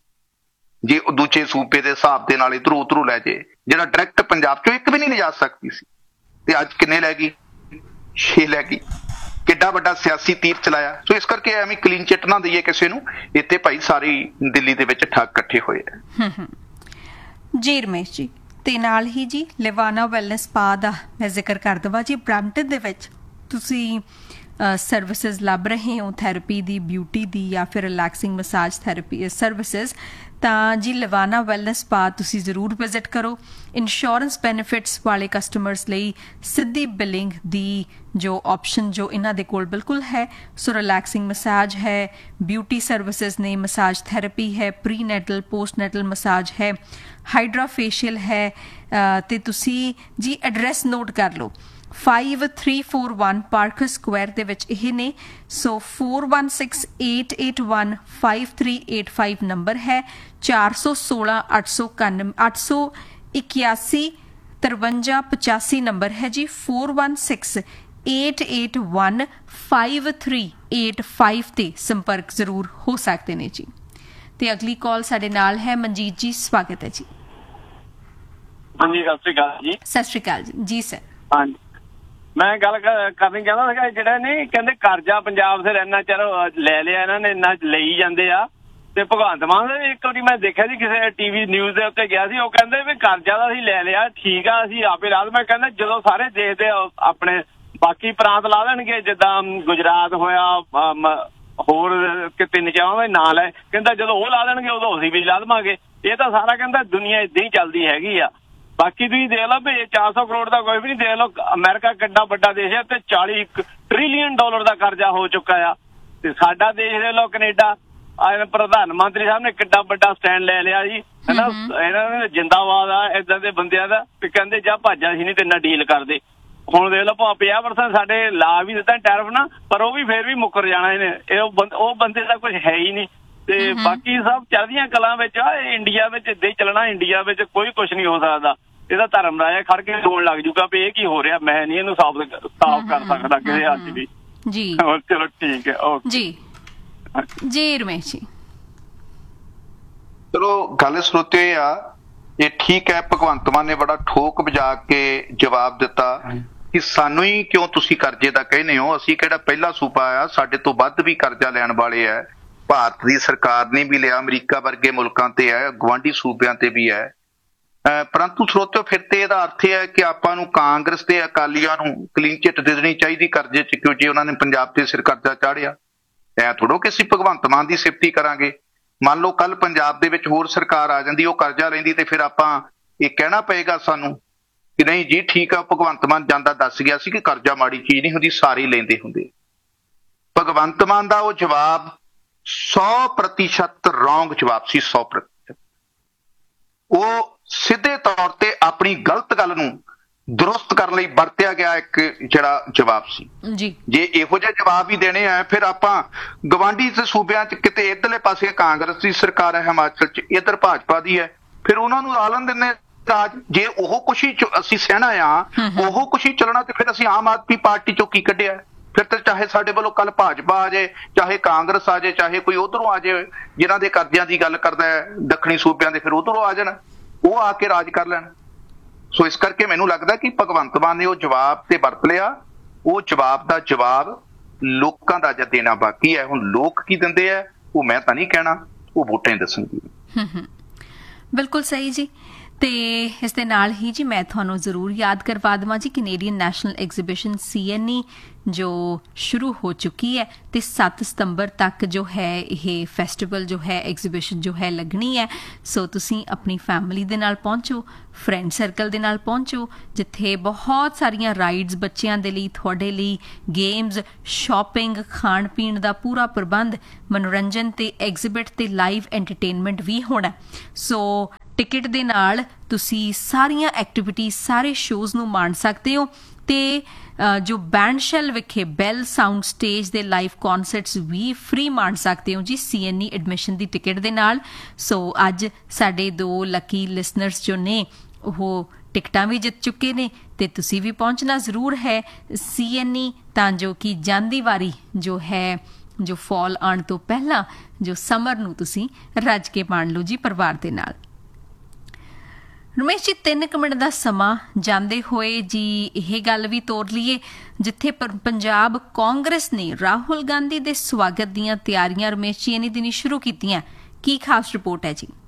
ਜੇ ਉਹ ਦੂਜੇ ਸੂਬੇ ਦੇ ਹਿਸਾਬ ਦੇ ਨਾਲ ਇਧਰੋਂ ਉਧਰੋਂ ਲੈ ਜੇ, ਜਿਹੜਾ ਡਾਇਰੈਕਟ ਪੰਜਾਬ ਚੋਂ ਇੱਕ ਵੀ ਨਹੀਂ ਲਿਜਾ ਸਕਦੀ ਸੀ, ਤੇ ਅੱਜ ਕਿੰਨੇ ਲੈ ਗਈ? ਛੇ ਲੈ ਗਈ। ਕਿੱਡਾ ਵੱਡਾ ਸਿਆਸੀ ਤੀਰ ਚਲਾਇਆ। ਸੋ ਇਸ ਕਰਕੇ ਐਵੇਂ ਕਲੀਨ ਚਿੱਟ ਨਾ ਦਈਏ ਕਿਸੇ ਨੂੰ। ਇੱਥੇ ਭਾਈ ਸਾਰੀ ਦਿੱਲੀ ਦੇ ਵਿੱਚ ਠੱਗ ਇਕੱਠੇ ਹੋਏ ਆ। ਜੀ ਰਮੇਸ਼ ਜੀ, ਤੇ ਨਾਲ ਹੀ ਜੀ ਲਿਵਾਨਾ ਵੈਲਨੈਸ ਸਪਾ ਦਾ ਮੈਂ ਜ਼ਿਕਰ ਕਰ ਦੇਵਾਂ ਜੀ। ਬ੍ਰੈਂਪਟਨ ਦੇ ਵਿੱਚ ਤੁਸੀਂ ਸਰਵਿਸਿਜ਼ ਲੱਭ ਰਹੇ ਹੋ ਥੈਰੇਪੀ ਦੀ, ਬਿਊਟੀ ਦੀ ਜਾਂ ਫਿਰ ਰਿਲੈਕਸਿੰਗ ਮਸਾਜ ਥੈਰੇਪੀ ਸਰਵਿਸਿਜ਼, ਤਾਂ ਜੀ ਲਿਵਾਨਾ ਵੈਲਨੈਸ ਸਪਾ ਤੁਸੀਂ ਜ਼ਰੂਰ ਵਿਜ਼ਿਟ ਕਰੋ। ਇੰਸ਼ੋਰੈਂਸ ਬੈਨੀਫਿਟਸ ਵਾਲੇ ਕਸਟਮਰਸ ਲਈ ਸਿੱਧੀ ਬਿਲਿੰਗ ਦੀ ਜੋ ਆਪਸ਼ਨ ਜੋ ਇਹਨਾਂ ਦੇ ਕੋਲ ਬਿਲਕੁਲ ਹੈ। ਸੋ ਰਿਲੈਕਸਿੰਗ ਮਸਾਜ ਹੈ, ਬਿਊਟੀ ਸਰਵਿਸਿਜ਼ ਨੇ, ਮਸਾਜ ਥੈਰੇਪੀ ਹੈ, ਪ੍ਰੀ ਨੈਟਲ ਪੋਸਟ ਨੈਟਲ ਮਸਾਜ ਹੈ, ਹਾਈਡਰਾ ਫੇਸ਼ੀਅਲ ਹੈ। ਤੇ ਤੁਸੀਂ ਜੀ ਐਡਰੈਸ ਨੋਟ ਕਰ ਲਓ, five three four one Parker Square ਦੇ ਵਿੱਚ ਇਹ ਨੇ। ਸੋ four one six eight eight one five three eight five number ਹੈ। ਚਾਰ ਸੌ ਸੋਲਾਂ ਅੱਠ ਸੌ ਇਕਾਨਵੇਂ ਅੱਠ ਸੌ ਇਕਿਆਸੀ ਤਰਵੰਜਾ ਪਚਾਸੀ ਨੰਬਰ ਹੈ ਜੀ। four one six eight eight one five three eight five ਤੇ ਸੰਪਰਕ ਜ਼ਰੂਰ ਹੋ ਸਕਦੇ ਨੇ ਜੀ। ਤੇ ਅਗਲੀ ਕਾਲ ਸਾਡੇ ਨਾਲ ਹੈ ਮਨਜੀਤ ਜੀ, ਸਵਾਗਤ ਹੈ ਜੀ। ਹਾਂਜੀ ਸਤਿ ਸ਼੍ਰੀ ਅਕਾਲ ਜੀ। ਸਤਿ ਸ਼੍ਰੀ ਅਕਾਲ ਜੀ। ਜੀ ਸਰ। ਹਾਂਜੀ ਮੈਂ ਗੱਲ ਕਰਨੀ ਚਾਹੁੰਦਾ ਸੀਗਾ, ਜਿਹੜਾ ਨਹੀਂ ਕਹਿੰਦੇ ਕਰਜ਼ਾ ਪੰਜਾਬ ਫਿਰ ਇੰਨਾ ਚਿਰ ਲੈ ਲਿਆ ਇਹਨਾਂ ਨੇ, ਇੰਨਾ ਲਈ ਜਾਂਦੇ ਆ। ਤੇ ਭਗਵੰਤ ਮਾਨ ਦੇ ਇੱਕ ਵਾਰੀ ਮੈਂ ਦੇਖਿਆ ਸੀ ਕਿਸੇ ਟੀਵੀ ਨਿਊਜ਼ ਦੇ ਉੱਤੇ ਗਿਆ ਸੀ, ਉਹ ਕਹਿੰਦੇ ਵੀ ਕਰਜ਼ਾ ਤਾਂ ਅਸੀਂ ਲੈ ਲਿਆ, ਠੀਕ ਆ ਅਸੀਂ ਆਪੇ ਲਾ। ਮੈਂ ਕਹਿੰਦਾ ਜਦੋਂ ਸਾਰੇ ਦੇਸ਼ ਦੇ ਆਪਣੇ ਬਾਕੀ ਪ੍ਰਾਂਤ ਲਾ ਦੇਣਗੇ, ਜਿੱਦਾਂ ਗੁਜਰਾਤ ਹੋਇਆ, ਹੋਰ ਤਿੰਨ ਚਾਰਾਂ ਦੇ ਨਾਂ ਲੈ, ਕਹਿੰਦਾ ਜਦੋਂ ਉਹ ਲਾ ਦੇਣਗੇ ਉਦੋਂ ਅਸੀਂ ਵੀ ਲਾ ਦੇਵਾਂਗੇ। ਇਹ ਤਾਂ ਸਾਰਾ ਕਹਿੰਦਾ ਦੁਨੀਆ ਏਦਾਂ ਹੀ ਚੱਲਦੀ ਹੈਗੀ ਆ। ਬਾਕੀ ਤੁਸੀਂ ਦੇਖ ਲਓ ਵੀ ਚਾਰ ਸੌ ਕਰੋੜ ਦਾ ਕੋਈ ਵੀ ਨਹੀਂ। ਦੇਖ ਲਓ ਅਮਰੀਕਾ ਕਿੱਡਾ ਵੱਡਾ ਦੇਸ਼ ਹੈ ਤੇ ਚਾਲੀ ਟ੍ਰਿਲੀਅਨ ਡਾਲਰ ਦਾ ਕਰਜ਼ਾ ਹੋ ਚੁੱਕਾ ਆ। ਤੇ ਸਾਡਾ ਦੇਸ਼ ਦੇਖ ਲਓ ਕੈਨੇਡਾ, ਪ੍ਰਧਾਨ ਮੰਤਰੀ ਸਾਹਿਬ ਨੇ ਕਿੱਡਾ ਵੱਡਾ ਸਟੈਂਡ ਲੈ ਲਿਆ ਜੀ, ਹਨਾ। ਇਹਨਾਂ ਨੇ ਜਿੰਦਾਬਾਦ ਆ ਏਦਾਂ ਦੇ ਬੰਦਿਆਂ ਦਾ, ਤੇ ਕਹਿੰਦੇ ਜਾ ਭਾਜਾ ਸੀ ਨਹੀਂ ਤੇ ਨਾ ਡੀਲ ਕਰਦੇ। ਹੁਣ ਦੇਖ ਲਓ ਭਾਵੇਂ ਪੰਜਾਹ ਪਰਸੈਂਟ ਸਾਡੇ ਲਾ ਵੀ ਦਿੱਤਾ ਟੈਰਿਫ ਨਾ, ਪਰ ਉਹ ਵੀ ਫੇਰ ਵੀ ਮੁੱਕਰ ਜਾਣਾ ਇਹਨੇ। ਇਹ ਉਹ ਬੰਦੇ ਦਾ ਕੁਝ ਹੈ ਹੀ ਨਹੀਂ। ਤੇ ਬਾਕੀ ਸਭ ਚੜ੍ਹਦੀਆਂ ਕਲਾਂ ਵਿੱਚ ਆ, ਇੰਡੀਆ ਵਿੱਚ ਏਦਾਂ ਹੀ ਚੱਲਣਾ। ਇੰਡੀਆ ਵਿੱਚ ਕੋਈ ਕੁਛ ਨਹੀਂ ਹੋ ਸਕਦਾ। ਇਹਦਾ ਧਰਮ ਰਾਜਾ ਖੜ ਕੇ ਸੋਣ ਲੱਗ ਜੂਗਾ ਵੀ ਇਹ ਕੀ ਹੋ ਰਿਹਾ। ਮੈਂ ਨਹੀਂ ਇਹਨੂੰ ਸਾਫ਼ ਸਾਫ਼ ਕਰ ਸਕਦਾ ਕਿਸੇ ਹੱਥ ਵੀ ਜੀ। ਚਲੋ ਠੀਕ ਹੈ, ਓਕੇ ਜੀ। ਜੀ ਰਮੇਸ਼ ਜੀ, ਚਲੋ ਗੱਲ ਸਰੋਤਿਓ ਇਹ ਆ, ਇਹ ਠੀਕ ਹੈ ਭਗਵੰਤ ਮਾਨ ਨੇ ਬੜਾ ਠੋਕ ਵਜਾ ਕੇ ਜਵਾਬ ਦਿੱਤਾ ਕਿ ਸਾਨੂੰ ਹੀ ਕਿਉਂ ਤੁਸੀਂ ਕਰਜ਼ੇ ਦਾ ਕਹਿੰਦੇ ਹੋ, ਅਸੀਂ ਕਿਹੜਾ ਪਹਿਲਾ ਸੂਬਾ ਆ, ਸਾਡੇ ਤੋਂ ਵੱਧ ਵੀ ਕਰਜ਼ਾ ਲੈਣ ਵਾਲੇ ਆ। ਭਾਰਤ ਦੀ ਸਰਕਾਰ ਨੇ ਵੀ ਲਿਆ, ਅਮਰੀਕਾ ਵਰਗੇ ਮੁਲਕਾਂ ਤੇ ਹੈ, ਗੁਆਂਢੀ ਸੂਬਿਆਂ ਤੇ ਵੀ ਹੈ। ਪਰੰਤੂ ਸਰੋਤਿਓ ਫਿਰ ਤੇ ਇਹਦਾ ਅਰਥ ਇਹ ਹੈ ਕਿ ਆਪਾਂ ਨੂੰ ਕਾਂਗਰਸ ਤੇ ਅਕਾਲੀਆਂ ਨੂੰ ਕਲੀਨ ਚਿੱਟ ਦੇ ਦੇਣੀ ਚਾਹੀਦੀ ਕਰਜ਼ੇ ਚ, ਕਿਉਂ ਜੇ ਉਹਨਾਂ ਨੇ ਪੰਜਾਬ ਤੇ ਸਿਰ ਕਰਜ਼ਾ ਚਾੜਿਆ। ਐ ਥੋੜੋ ਕਿ ਅਸੀਂ ਭਗਵੰਤ ਮਾਨ ਦੀ ਸਿਫਤੀ ਕਰਾਂਗੇ। ਮੰਨ ਲਓ ਕੱਲ ਪੰਜਾਬ ਦੇ ਵਿੱਚ ਹੋਰ ਸਰਕਾਰ ਆ ਜਾਂਦੀ, ਉਹ ਕਰਜ਼ਾ ਲੈਂਦੀ, ਤੇ ਫਿਰ ਆਪਾਂ ਇਹ ਕਹਿਣਾ ਪਏਗਾ ਸਾਨੂੰ ਕਿ ਨਹੀਂ ਜੀ ਠੀਕ ਆ, ਭਗਵੰਤ ਮਾਨ ਜਾਂਦਾ ਦੱਸ ਗਿਆ ਸੀ ਕਿ ਕਰਜ਼ਾ ਮਾੜੀ ਚੀਜ਼ ਨਹੀਂ ਹੁੰਦੀ, ਸਾਰੇ ਹੀ ਲੈਂਦੇ ਹੁੰਦੇ। ਭਗਵੰਤ ਮਾਨ ਦਾ ਉਹ ਜਵਾਬ ਸੌ ਪ੍ਰਤੀਸ਼ਤ ਰੌਂਗ ਜਵਾਬ ਸੀ, ਸੌ ਪ੍ਰਤੀਸ਼ਤ। ਉਹ ਸਿੱਧੇ ਤੌਰ ਤੇ ਆਪਣੀ ਗਲਤ ਗੱਲ ਨੂੰ ਦਰੁਸਤ ਕਰਨ ਲਈ ਵਰਤਿਆ ਗਿਆ ਇੱਕ ਜਿਹੜਾ ਜਵਾਬ ਸੀ ਜੀ। ਜੇ ਇਹੋ ਜਿਹੇ ਜਵਾਬ ਹੀ ਦੇਣੇ ਆ, ਫਿਰ ਆਪਾਂ ਗਵਾਂਢੀ ਸੂਬਿਆਂ ਚ ਕਿਤੇ ਇੱਧਰਲੇ ਪਾਸੇ ਕਾਂਗਰਸ ਦੀ ਸਰਕਾਰ ਹੈ, ਹਿਮਾਚਲ ਚ ਇੱਧਰ ਭਾਜਪਾ ਦੀ ਹੈ, ਫਿਰ ਉਹਨਾਂ ਨੂੰ ਆਲਣ ਦਿੰਦੇ ਰਾਜ। ਜੇ ਉਹ ਕੁਛ ਹੀ ਅਸੀਂ ਸਹਿਣਾ ਆ, ਉਹ ਕੁਛ ਹੀ ਚੱਲਣਾ, ਤੇ ਫਿਰ ਅਸੀਂ ਆਮ ਆਦਮੀ ਪਾਰਟੀ ਚੋਂ ਕੀ ਕੱਢਿਆ? ਫਿਰ ਤਾਂ ਚਾਹੇ ਸਾਡੇ ਵੱਲੋਂ ਕੱਲ ਭਾਜਪਾ ਆ ਜਾਏ, ਚਾਹੇ ਕਾਂਗਰਸ ਆ ਜਾਏ, ਚਾਹੇ ਕੋਈ ਉਧਰੋਂ ਆ ਜਾਏ ਜਿਨ੍ਹਾਂ ਦੇ ਕਰਜ਼ਿਆਂ ਦੀ ਗੱਲ ਕਰਦਾ ਹੈ ਦੱਖਣੀ ਸੂਬਿਆਂ ਦੇ, ਫਿਰ ਉਧਰੋਂ ਆ ਜਾਣ, ਉਹ ਆ ਕੇ ਰਾਜ ਕਰ ਲੈਣ। ਸੋ ਇਸ ਕਰਕੇ ਮੈਨੂੰ ਲੱਗਦਾ ਕਿ ਭਗਵੰਤ ਮਾਨ ਨੇ ਉਹ ਜਵਾਬ ਤੇ ਵਰਤ ਲਿਆ। ਉਹ ਜਵਾਬ ਦਾ ਜਵਾਬ ਲੋਕਾਂ ਦਾ ਜਦ ਦੇਣਾ ਬਾਕੀ ਹੈ। ਹੁਣ ਲੋਕ ਕੀ ਦਿੰਦੇ ਆ ਉਹ ਮੈਂ ਤਾਂ ਨਹੀਂ ਕਹਿਣਾ, ਉਹ ਵੋਟਾਂ ਹੀ ਦੱਸਣਗੇ। ਬਿਲਕੁਲ ਸਹੀ ਜੀ। ਤੇ ਇਸ ਦੇ ਨਾਲ ਹੀ ਜੀ ਮੈਂ ਤੁਹਾਨੂੰ ਜ਼ਰੂਰ ਯਾਦ ਕਰਵਾ ਦੇਵਾਂ ਜੀ ਕੈਨੇਡੀਅਨ ਨੈਸ਼ਨਲ ਐਗਜ਼ੀਬਿਸ਼ਨ ਸੀ ਐਨ ਈ ਜੋ ਸ਼ੁਰੂ ਹੋ ਚੁੱਕੀ ਹੈ ਤੇ ਸੱਤ ਸਤੰਬਰ ਤੱਕ ਜੋ ਹੈ ਇਹ ਫੈਸਟੀਵਲ ਜੋ ਹੈ ਐਗਜ਼ੀਬਿਸ਼ਨ ਜੋ ਹੈ ਲੱਗਣੀ ਹੈ। ਸੋ ਤੁਸੀਂ ਆਪਣੀ ਫੈਮਿਲੀ ਦੇ ਨਾਲ ਪਹੁੰਚੋ, ਫਰੈਂਡ ਸਰਕਲ ਦੇ ਨਾਲ ਪਹੁੰਚੋ, ਜਿੱਥੇ ਬਹੁਤ ਸਾਰੀਆਂ ਰਾਈਡਸ ਬੱਚਿਆਂ ਦੇ ਲਈ, ਤੁਹਾਡੇ ਲਈ ਗੇਮਸ, ਸ਼ਾਪਿੰਗ, ਖਾਣ ਪੀਣ ਦਾ ਪੂਰਾ ਪ੍ਰਬੰਧ, ਮਨੋਰੰਜਨ ਤੇ ਐਗਜ਼ੀਬਿਟ ਤੇ ਲਾਈਵ ਐਂਟਰਟੇਨਮੈਂਟ ਵੀ ਹੋਣਾ। ਸੋ ਟਿਕਟ ਦੇ ਨਾਲ ਤੁਸੀਂ ਸਾਰੀਆਂ ਐਕਟੀਵਿਟੀਜ਼, ਸਾਰੇ ਸ਼ੋਜ਼ ਨੂੰ ਮਾਣ ਸਕਦੇ ਹੋ ਤੇ ਜੋ ਬੈਂਡ ਸ਼ੈਲ ਵਿਖੇ ਬੈਲ ਸਾਊਂਡ ਸਟੇਜ ਦੇ ਲਾਈਵ ਕਨਸਰਟਸ ਵੀ ਫ੍ਰੀ ਮਾਣ ਸਕਦੇ ਹੋ ਜੀ ਸੀ ਐਨ ਈ ਐਡਮਿਸ਼ਨ ਦੀ ਟਿਕਟ ਦੇ ਨਾਲ। ਸੋ ਅੱਜ ਸਾਡੇ ਦੋ ਲੱਕੀ ਲਿਸਨਰਸ ਜੋ ਨੇ ਉਹ ਟਿਕਟਾਂ ਵੀ ਜਿੱਤ ਚੁੱਕੇ ਨੇ ਤੇ ਤੁਸੀਂ ਵੀ ਪਹੁੰਚਣਾ ਜ਼ਰੂਰ ਹੈ ਸੀ ਐਨ ਈ, ਤਾਂ ਜੋ ਕਿ ਜਾਂਦੀ ਵਾਰੀ ਜੋ ਹੈ ਜੋ ਫਾਲ ਆਉਣ ਤੋਂ ਪਹਿਲਾਂ ਜੋ ਸਮਰ ਨੂੰ ਤੁਸੀਂ ਰੱਜ ਕੇ ਮਾਣ ਲਓ ਜੀ ਪਰਿਵਾਰ ਦੇ ਨਾਲ। ਰਮੇਸ਼ ਜੀ ਤਿੰਨ ਕੁ ਮਿੰਟ ਦਾ ਸਮਾਂ ਜਾਂਦੇ ਹੋਏ ਜੀ ਇਹ ਗੱਲ ਵੀ ਤੋਰ ਲਈਏ, ਜਿੱਥੇ ਪੰਜਾਬ ਕਾਂਗਰਸ ਨੇ ਰਾਹੁਲ ਗਾਂਧੀ ਦੇ ਸਵਾਗਤ ਦੀਆਂ ਤਿਆਰੀਆਂ ਰਮੇਸ਼ ਜੀ ਇਹਨੀ ਦਿਨੀ ਸ਼ੁਰੂ ਕੀਤੀਆਂ। ਕੀ ਖਾਸ ਰਿਪੋਰਟ ਹੈ ਜੀ?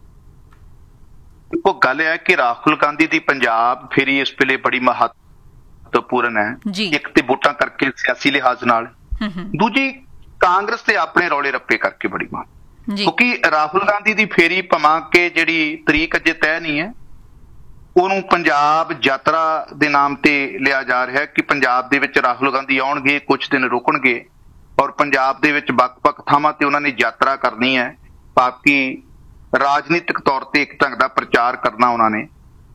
ਉਹ ਗੱਲ ਹੈ ਕਿ ਰਾਹੁਲ ਗਾਂਧੀ ਦੀ ਪੰਜਾਬ ਫੇਰੀ ਇਸ ਵੇਲੇ ਬੜੀ ਮਹੱਤਵਪੂਰਨ ਹੈ। ਇੱਕ ਤੇ ਵੋਟਾਂ ਕਰਕੇ ਸਿਆਸੀ ਲਿਹਾਜ਼ ਨਾਲ, ਦੂਜੀ ਕਾਂਗਰਸ ਦੇ ਆਪਣੇ ਰੌਲੇ ਰੱਪੇ ਕਰਕੇ ਬੜੀ ਮਹੱਤਵ, ਕਿਉਂਕਿ ਰਾਹੁਲ ਗਾਂਧੀ ਦੀ ਫੇਰੀ ਭਵਾਂ ਕੇ ਜਿਹੜੀ ਤਰੀਕ ਅਜੇ ਤੈਅ ਨਹੀਂ ਹੈ, ਉਹਨੂੰ ਪੰਜਾਬ ਯਾਤਰਾ ਦੇ ਨਾਮ ਤੇ ਲਿਆ ਜਾ ਰਿਹਾ ਕਿ ਪੰਜਾਬ ਦੇ ਵਿੱਚ ਰਾਹੁਲ ਗਾਂਧੀ ਆਉਣਗੇ, ਕੁਝ ਦਿਨ ਰੁਕਣਗੇ ਔਰ ਪੰਜਾਬ ਦੇ ਵਿੱਚ ਵੱਖ-ਵੱਖ ਥਾਵਾਂ ਤੇ ਉਹਨਾਂ ਨੇ ਯਾਤਰਾ ਕਰਨੀ ਹੈ। ਬਾਕੀ ਰਾਜਨੀਤਿਕ ਤੌਰ ਤੇ ਇੱਕ ਢੰਗ ਦਾ ਪ੍ਰਚਾਰ ਕਰਨਾ ਉਹਨਾਂ ਨੇ।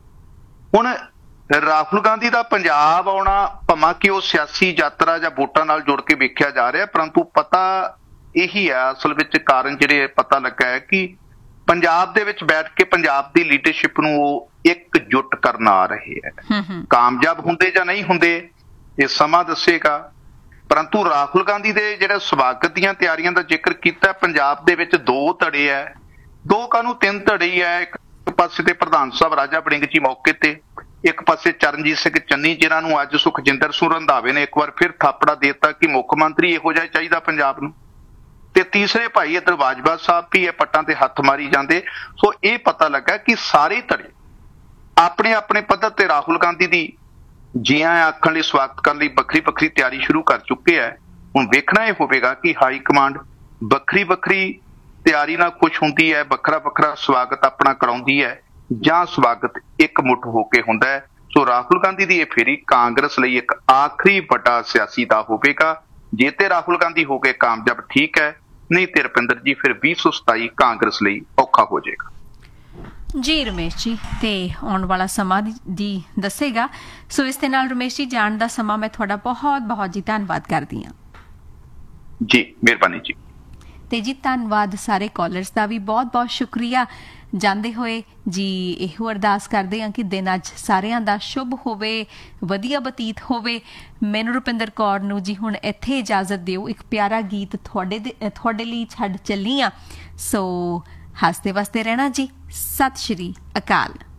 ਹੁਣ ਰਾਹੁਲ ਗਾਂਧੀ ਦਾ ਪੰਜਾਬ ਆਉਣਾ ਭਾਵੇਂ ਕਿ ਉਹ ਸਿਆਸੀ ਯਾਤਰਾ ਜਾਂ ਵੋਟਾਂ ਨਾਲ ਜੁੜ ਕੇ ਵੇਖਿਆ ਜਾ ਰਿਹਾ, ਪਰੰਤੂ ਪਤਾ ਇਹੀ ਹੈ ਅਸਲ ਵਿੱਚ ਕਾਰਨ ਜਿਹੜੇ ਪਤਾ ਲੱਗਾ ਹੈ ਕਿ ਪੰਜਾਬ ਦੇ ਵਿੱਚ ਬੈਠ ਕੇ ਪੰਜਾਬ ਦੀ ਲੀਡਰਸ਼ਿਪ ਨੂੰ ਉਹ ਇਕਜੁੱਟ ਕਰਨ ਆ ਰਹੇ ਹੈ। ਕਾਮਯਾਬ ਹੁੰਦੇ ਜਾਂ ਨਹੀਂ ਹੁੰਦੇ ਇਹ ਸਮਾਂ ਦੱਸੇਗਾ, ਪਰੰਤੂ ਰਾਹੁਲ ਗਾਂਧੀ ਦੇ ਜਿਹੜੇ ਸਵਾਗਤ ਦੀਆਂ ਤਿਆਰੀਆਂ ਦਾ ਜ਼ਿਕਰ ਕੀਤਾ, ਪੰਜਾਬ ਦੇ ਵਿੱਚ ਦੋ ਧੜੇ ਹੈ, ਦੋ ਕਾਹਨੂੰ ਤਿੰਨ ਧੜੇ ਹੀ ਹੈ। ਇੱਕ ਪਾਸੇ ਤੇ ਪ੍ਰਧਾਨ ਸਾਹਿਬ ਰਾਜਾ ਵੜਿੰਗ ਜੀ ਮੌਕੇ ਤੇ, ਇੱਕ ਪਾਸੇ ਚਰਨਜੀਤ ਸਿੰਘ ਚੰਨੀ ਜਿਨ੍ਹਾਂ ਨੂੰ ਅੱਜ ਸੁਖਜਿੰਦਰ ਸਿੰਘ ਰੰਧਾਵੇ ਨੇ ਇੱਕ ਵਾਰ ਫਿਰ ਥਾਪੜਾ ਦੇ ਦਿੱਤਾ ਕਿ ਮੁੱਖ ਮੰਤਰੀ ਇਹੋ ਜਿਹਾ ਚਾਹੀਦਾ ਪੰਜਾਬ ਨੂੰ, ਤੇ ਤੀਸਰੇ ਭਾਈ ਇੱਧਰ ਬਾਜਵਾ ਸਾਹਿਬ ਵੀ ਇਹ ਪੱਟਾਂ ਤੇ ਹੱਥ ਮਾਰੀ ਜਾਂਦੇ। ਸੋ ਇਹ ਪਤਾ ਲੱਗਾ ਕਿ ਸਾਰੇ ਧੜੇ ਆਪਣੇ ਆਪਣੇ ਪੱਧਰ ਤੇ ਰਾਹੁਲ ਗਾਂਧੀ ਦੀ ਜੀਆਂ ਆਖਣ ਲਈ, ਸਵਾਗਤ ਕਰਨ ਲਈ ਵੱਖਰੀ ਵੱਖਰੀ ਤਿਆਰੀ ਸ਼ੁਰੂ ਕਰ ਚੁੱਕੇ ਹੈ। ਹੁਣ ਵੇਖਣਾ ਇਹ ਹੋਵੇਗਾ ਕਿ ਹਾਈ ਕਮਾਂਡ ਵੱਖਰੀ ਵੱਖਰੀ ਤਿਆਰੀ ਨਾਲ ਖੁਸ਼ ਹੁੰਦੀ ਹੈ, ਵੱਖਰਾ ਵੱਖਰਾ ਸਵਾਗਤ ਆਪਣਾ ਕਰਾਉਂਦੀ ਹੈ, ਜਾਂ ਸਵਾਗਤ ਇੱਕ ਮੁੱਠ ਹੋ ਕੇ ਹੁੰਦਾ ਹੈ। ਸੋ ਰਾਹੁਲ ਗਾਂਧੀ ਦੀ ਇਹ ਫੇਰੀ ਕਾਂਗਰਸ ਲਈ ਇੱਕ ਆਖਰੀ ਵੱਡਾ ਸਿਆਸੀ ਦਾ ਹੋਵੇਗਾ। ਜੇ ਤੇ ਰਾਹੁਲ ਗਾਂਧੀ ਹੋ ਗਏ ਕਾਮਯਾਬ ਠੀਕ ਹੈ, ਨਹੀਂ ਤੇ ਰੁਪਿੰਦਰ ਜੀ ਫਿਰ ਵੀਹ ਸੌ ਸਤਾਈ ਕਾਂਗਰਸ ਲਈ ਔਖਾ ਹੋ ਜਾਏਗਾ ਜੀ। ਰਮੇਸ਼ ਜੀ ਤੇ ਆਉਣ ਵਾਲਾ ਸਮਾਂ ਜੀ ਦੱਸੇਗਾ। ਸੋ ਇਸ ਦੇ ਨਾਲ ਰਮੇਸ਼ ਜੀ ਜਾਣ ਦਾ ਸਮਾਂ ਮੈਂ ਤੁਹਾਡਾ ਬਹੁਤ ਬਹੁਤ ਜੀ ਧੰਨਵਾਦ ਕਰਦੀ ਹਾਂ ਜੀ। ਮਿਹਰਬਾਨੀ ਜੀ। ਤੇ ਜੀ ਧੰਨਵਾਦ ਸਾਰੇ ਕਾਲਰਸ ਦਾ ਵੀ ਬਹੁਤ ਬਹੁਤ ਸ਼ੁਕਰੀਆ। ਜਾਂਦੇ ਹੋਏ ਜੀ ਇਹੋ ਅਰਦਾਸ ਕਰਦੇ ਹਾਂ ਕਿ ਦਿਨ ਅੱਜ ਸਾਰਿਆਂ ਦਾ ਸ਼ੁਭ ਹੋਵੇ, ਵਧੀਆ ਬਤੀਤ ਹੋਵੇ। ਮੈਨੂੰ ਰੁਪਿੰਦਰ ਕੌਰ ਨੂੰ ਜੀ ਹੁਣ ਇੱਥੇ ਇਜਾਜ਼ਤ ਦਿਓ, ਇੱਕ ਪਿਆਰਾ ਗੀਤ ਤੁਹਾਡੇ ਤੁਹਾਡੇ ਲਈ ਛੱਡ ਚੱਲੀ ਹਾਂ। ਸੋ ਹੱਸਦੇ ਵਸਦੇ ਰਹਿਣਾ ਜੀ। ਸਤਿ ਸ਼੍ਰੀ ਅਕਾਲ।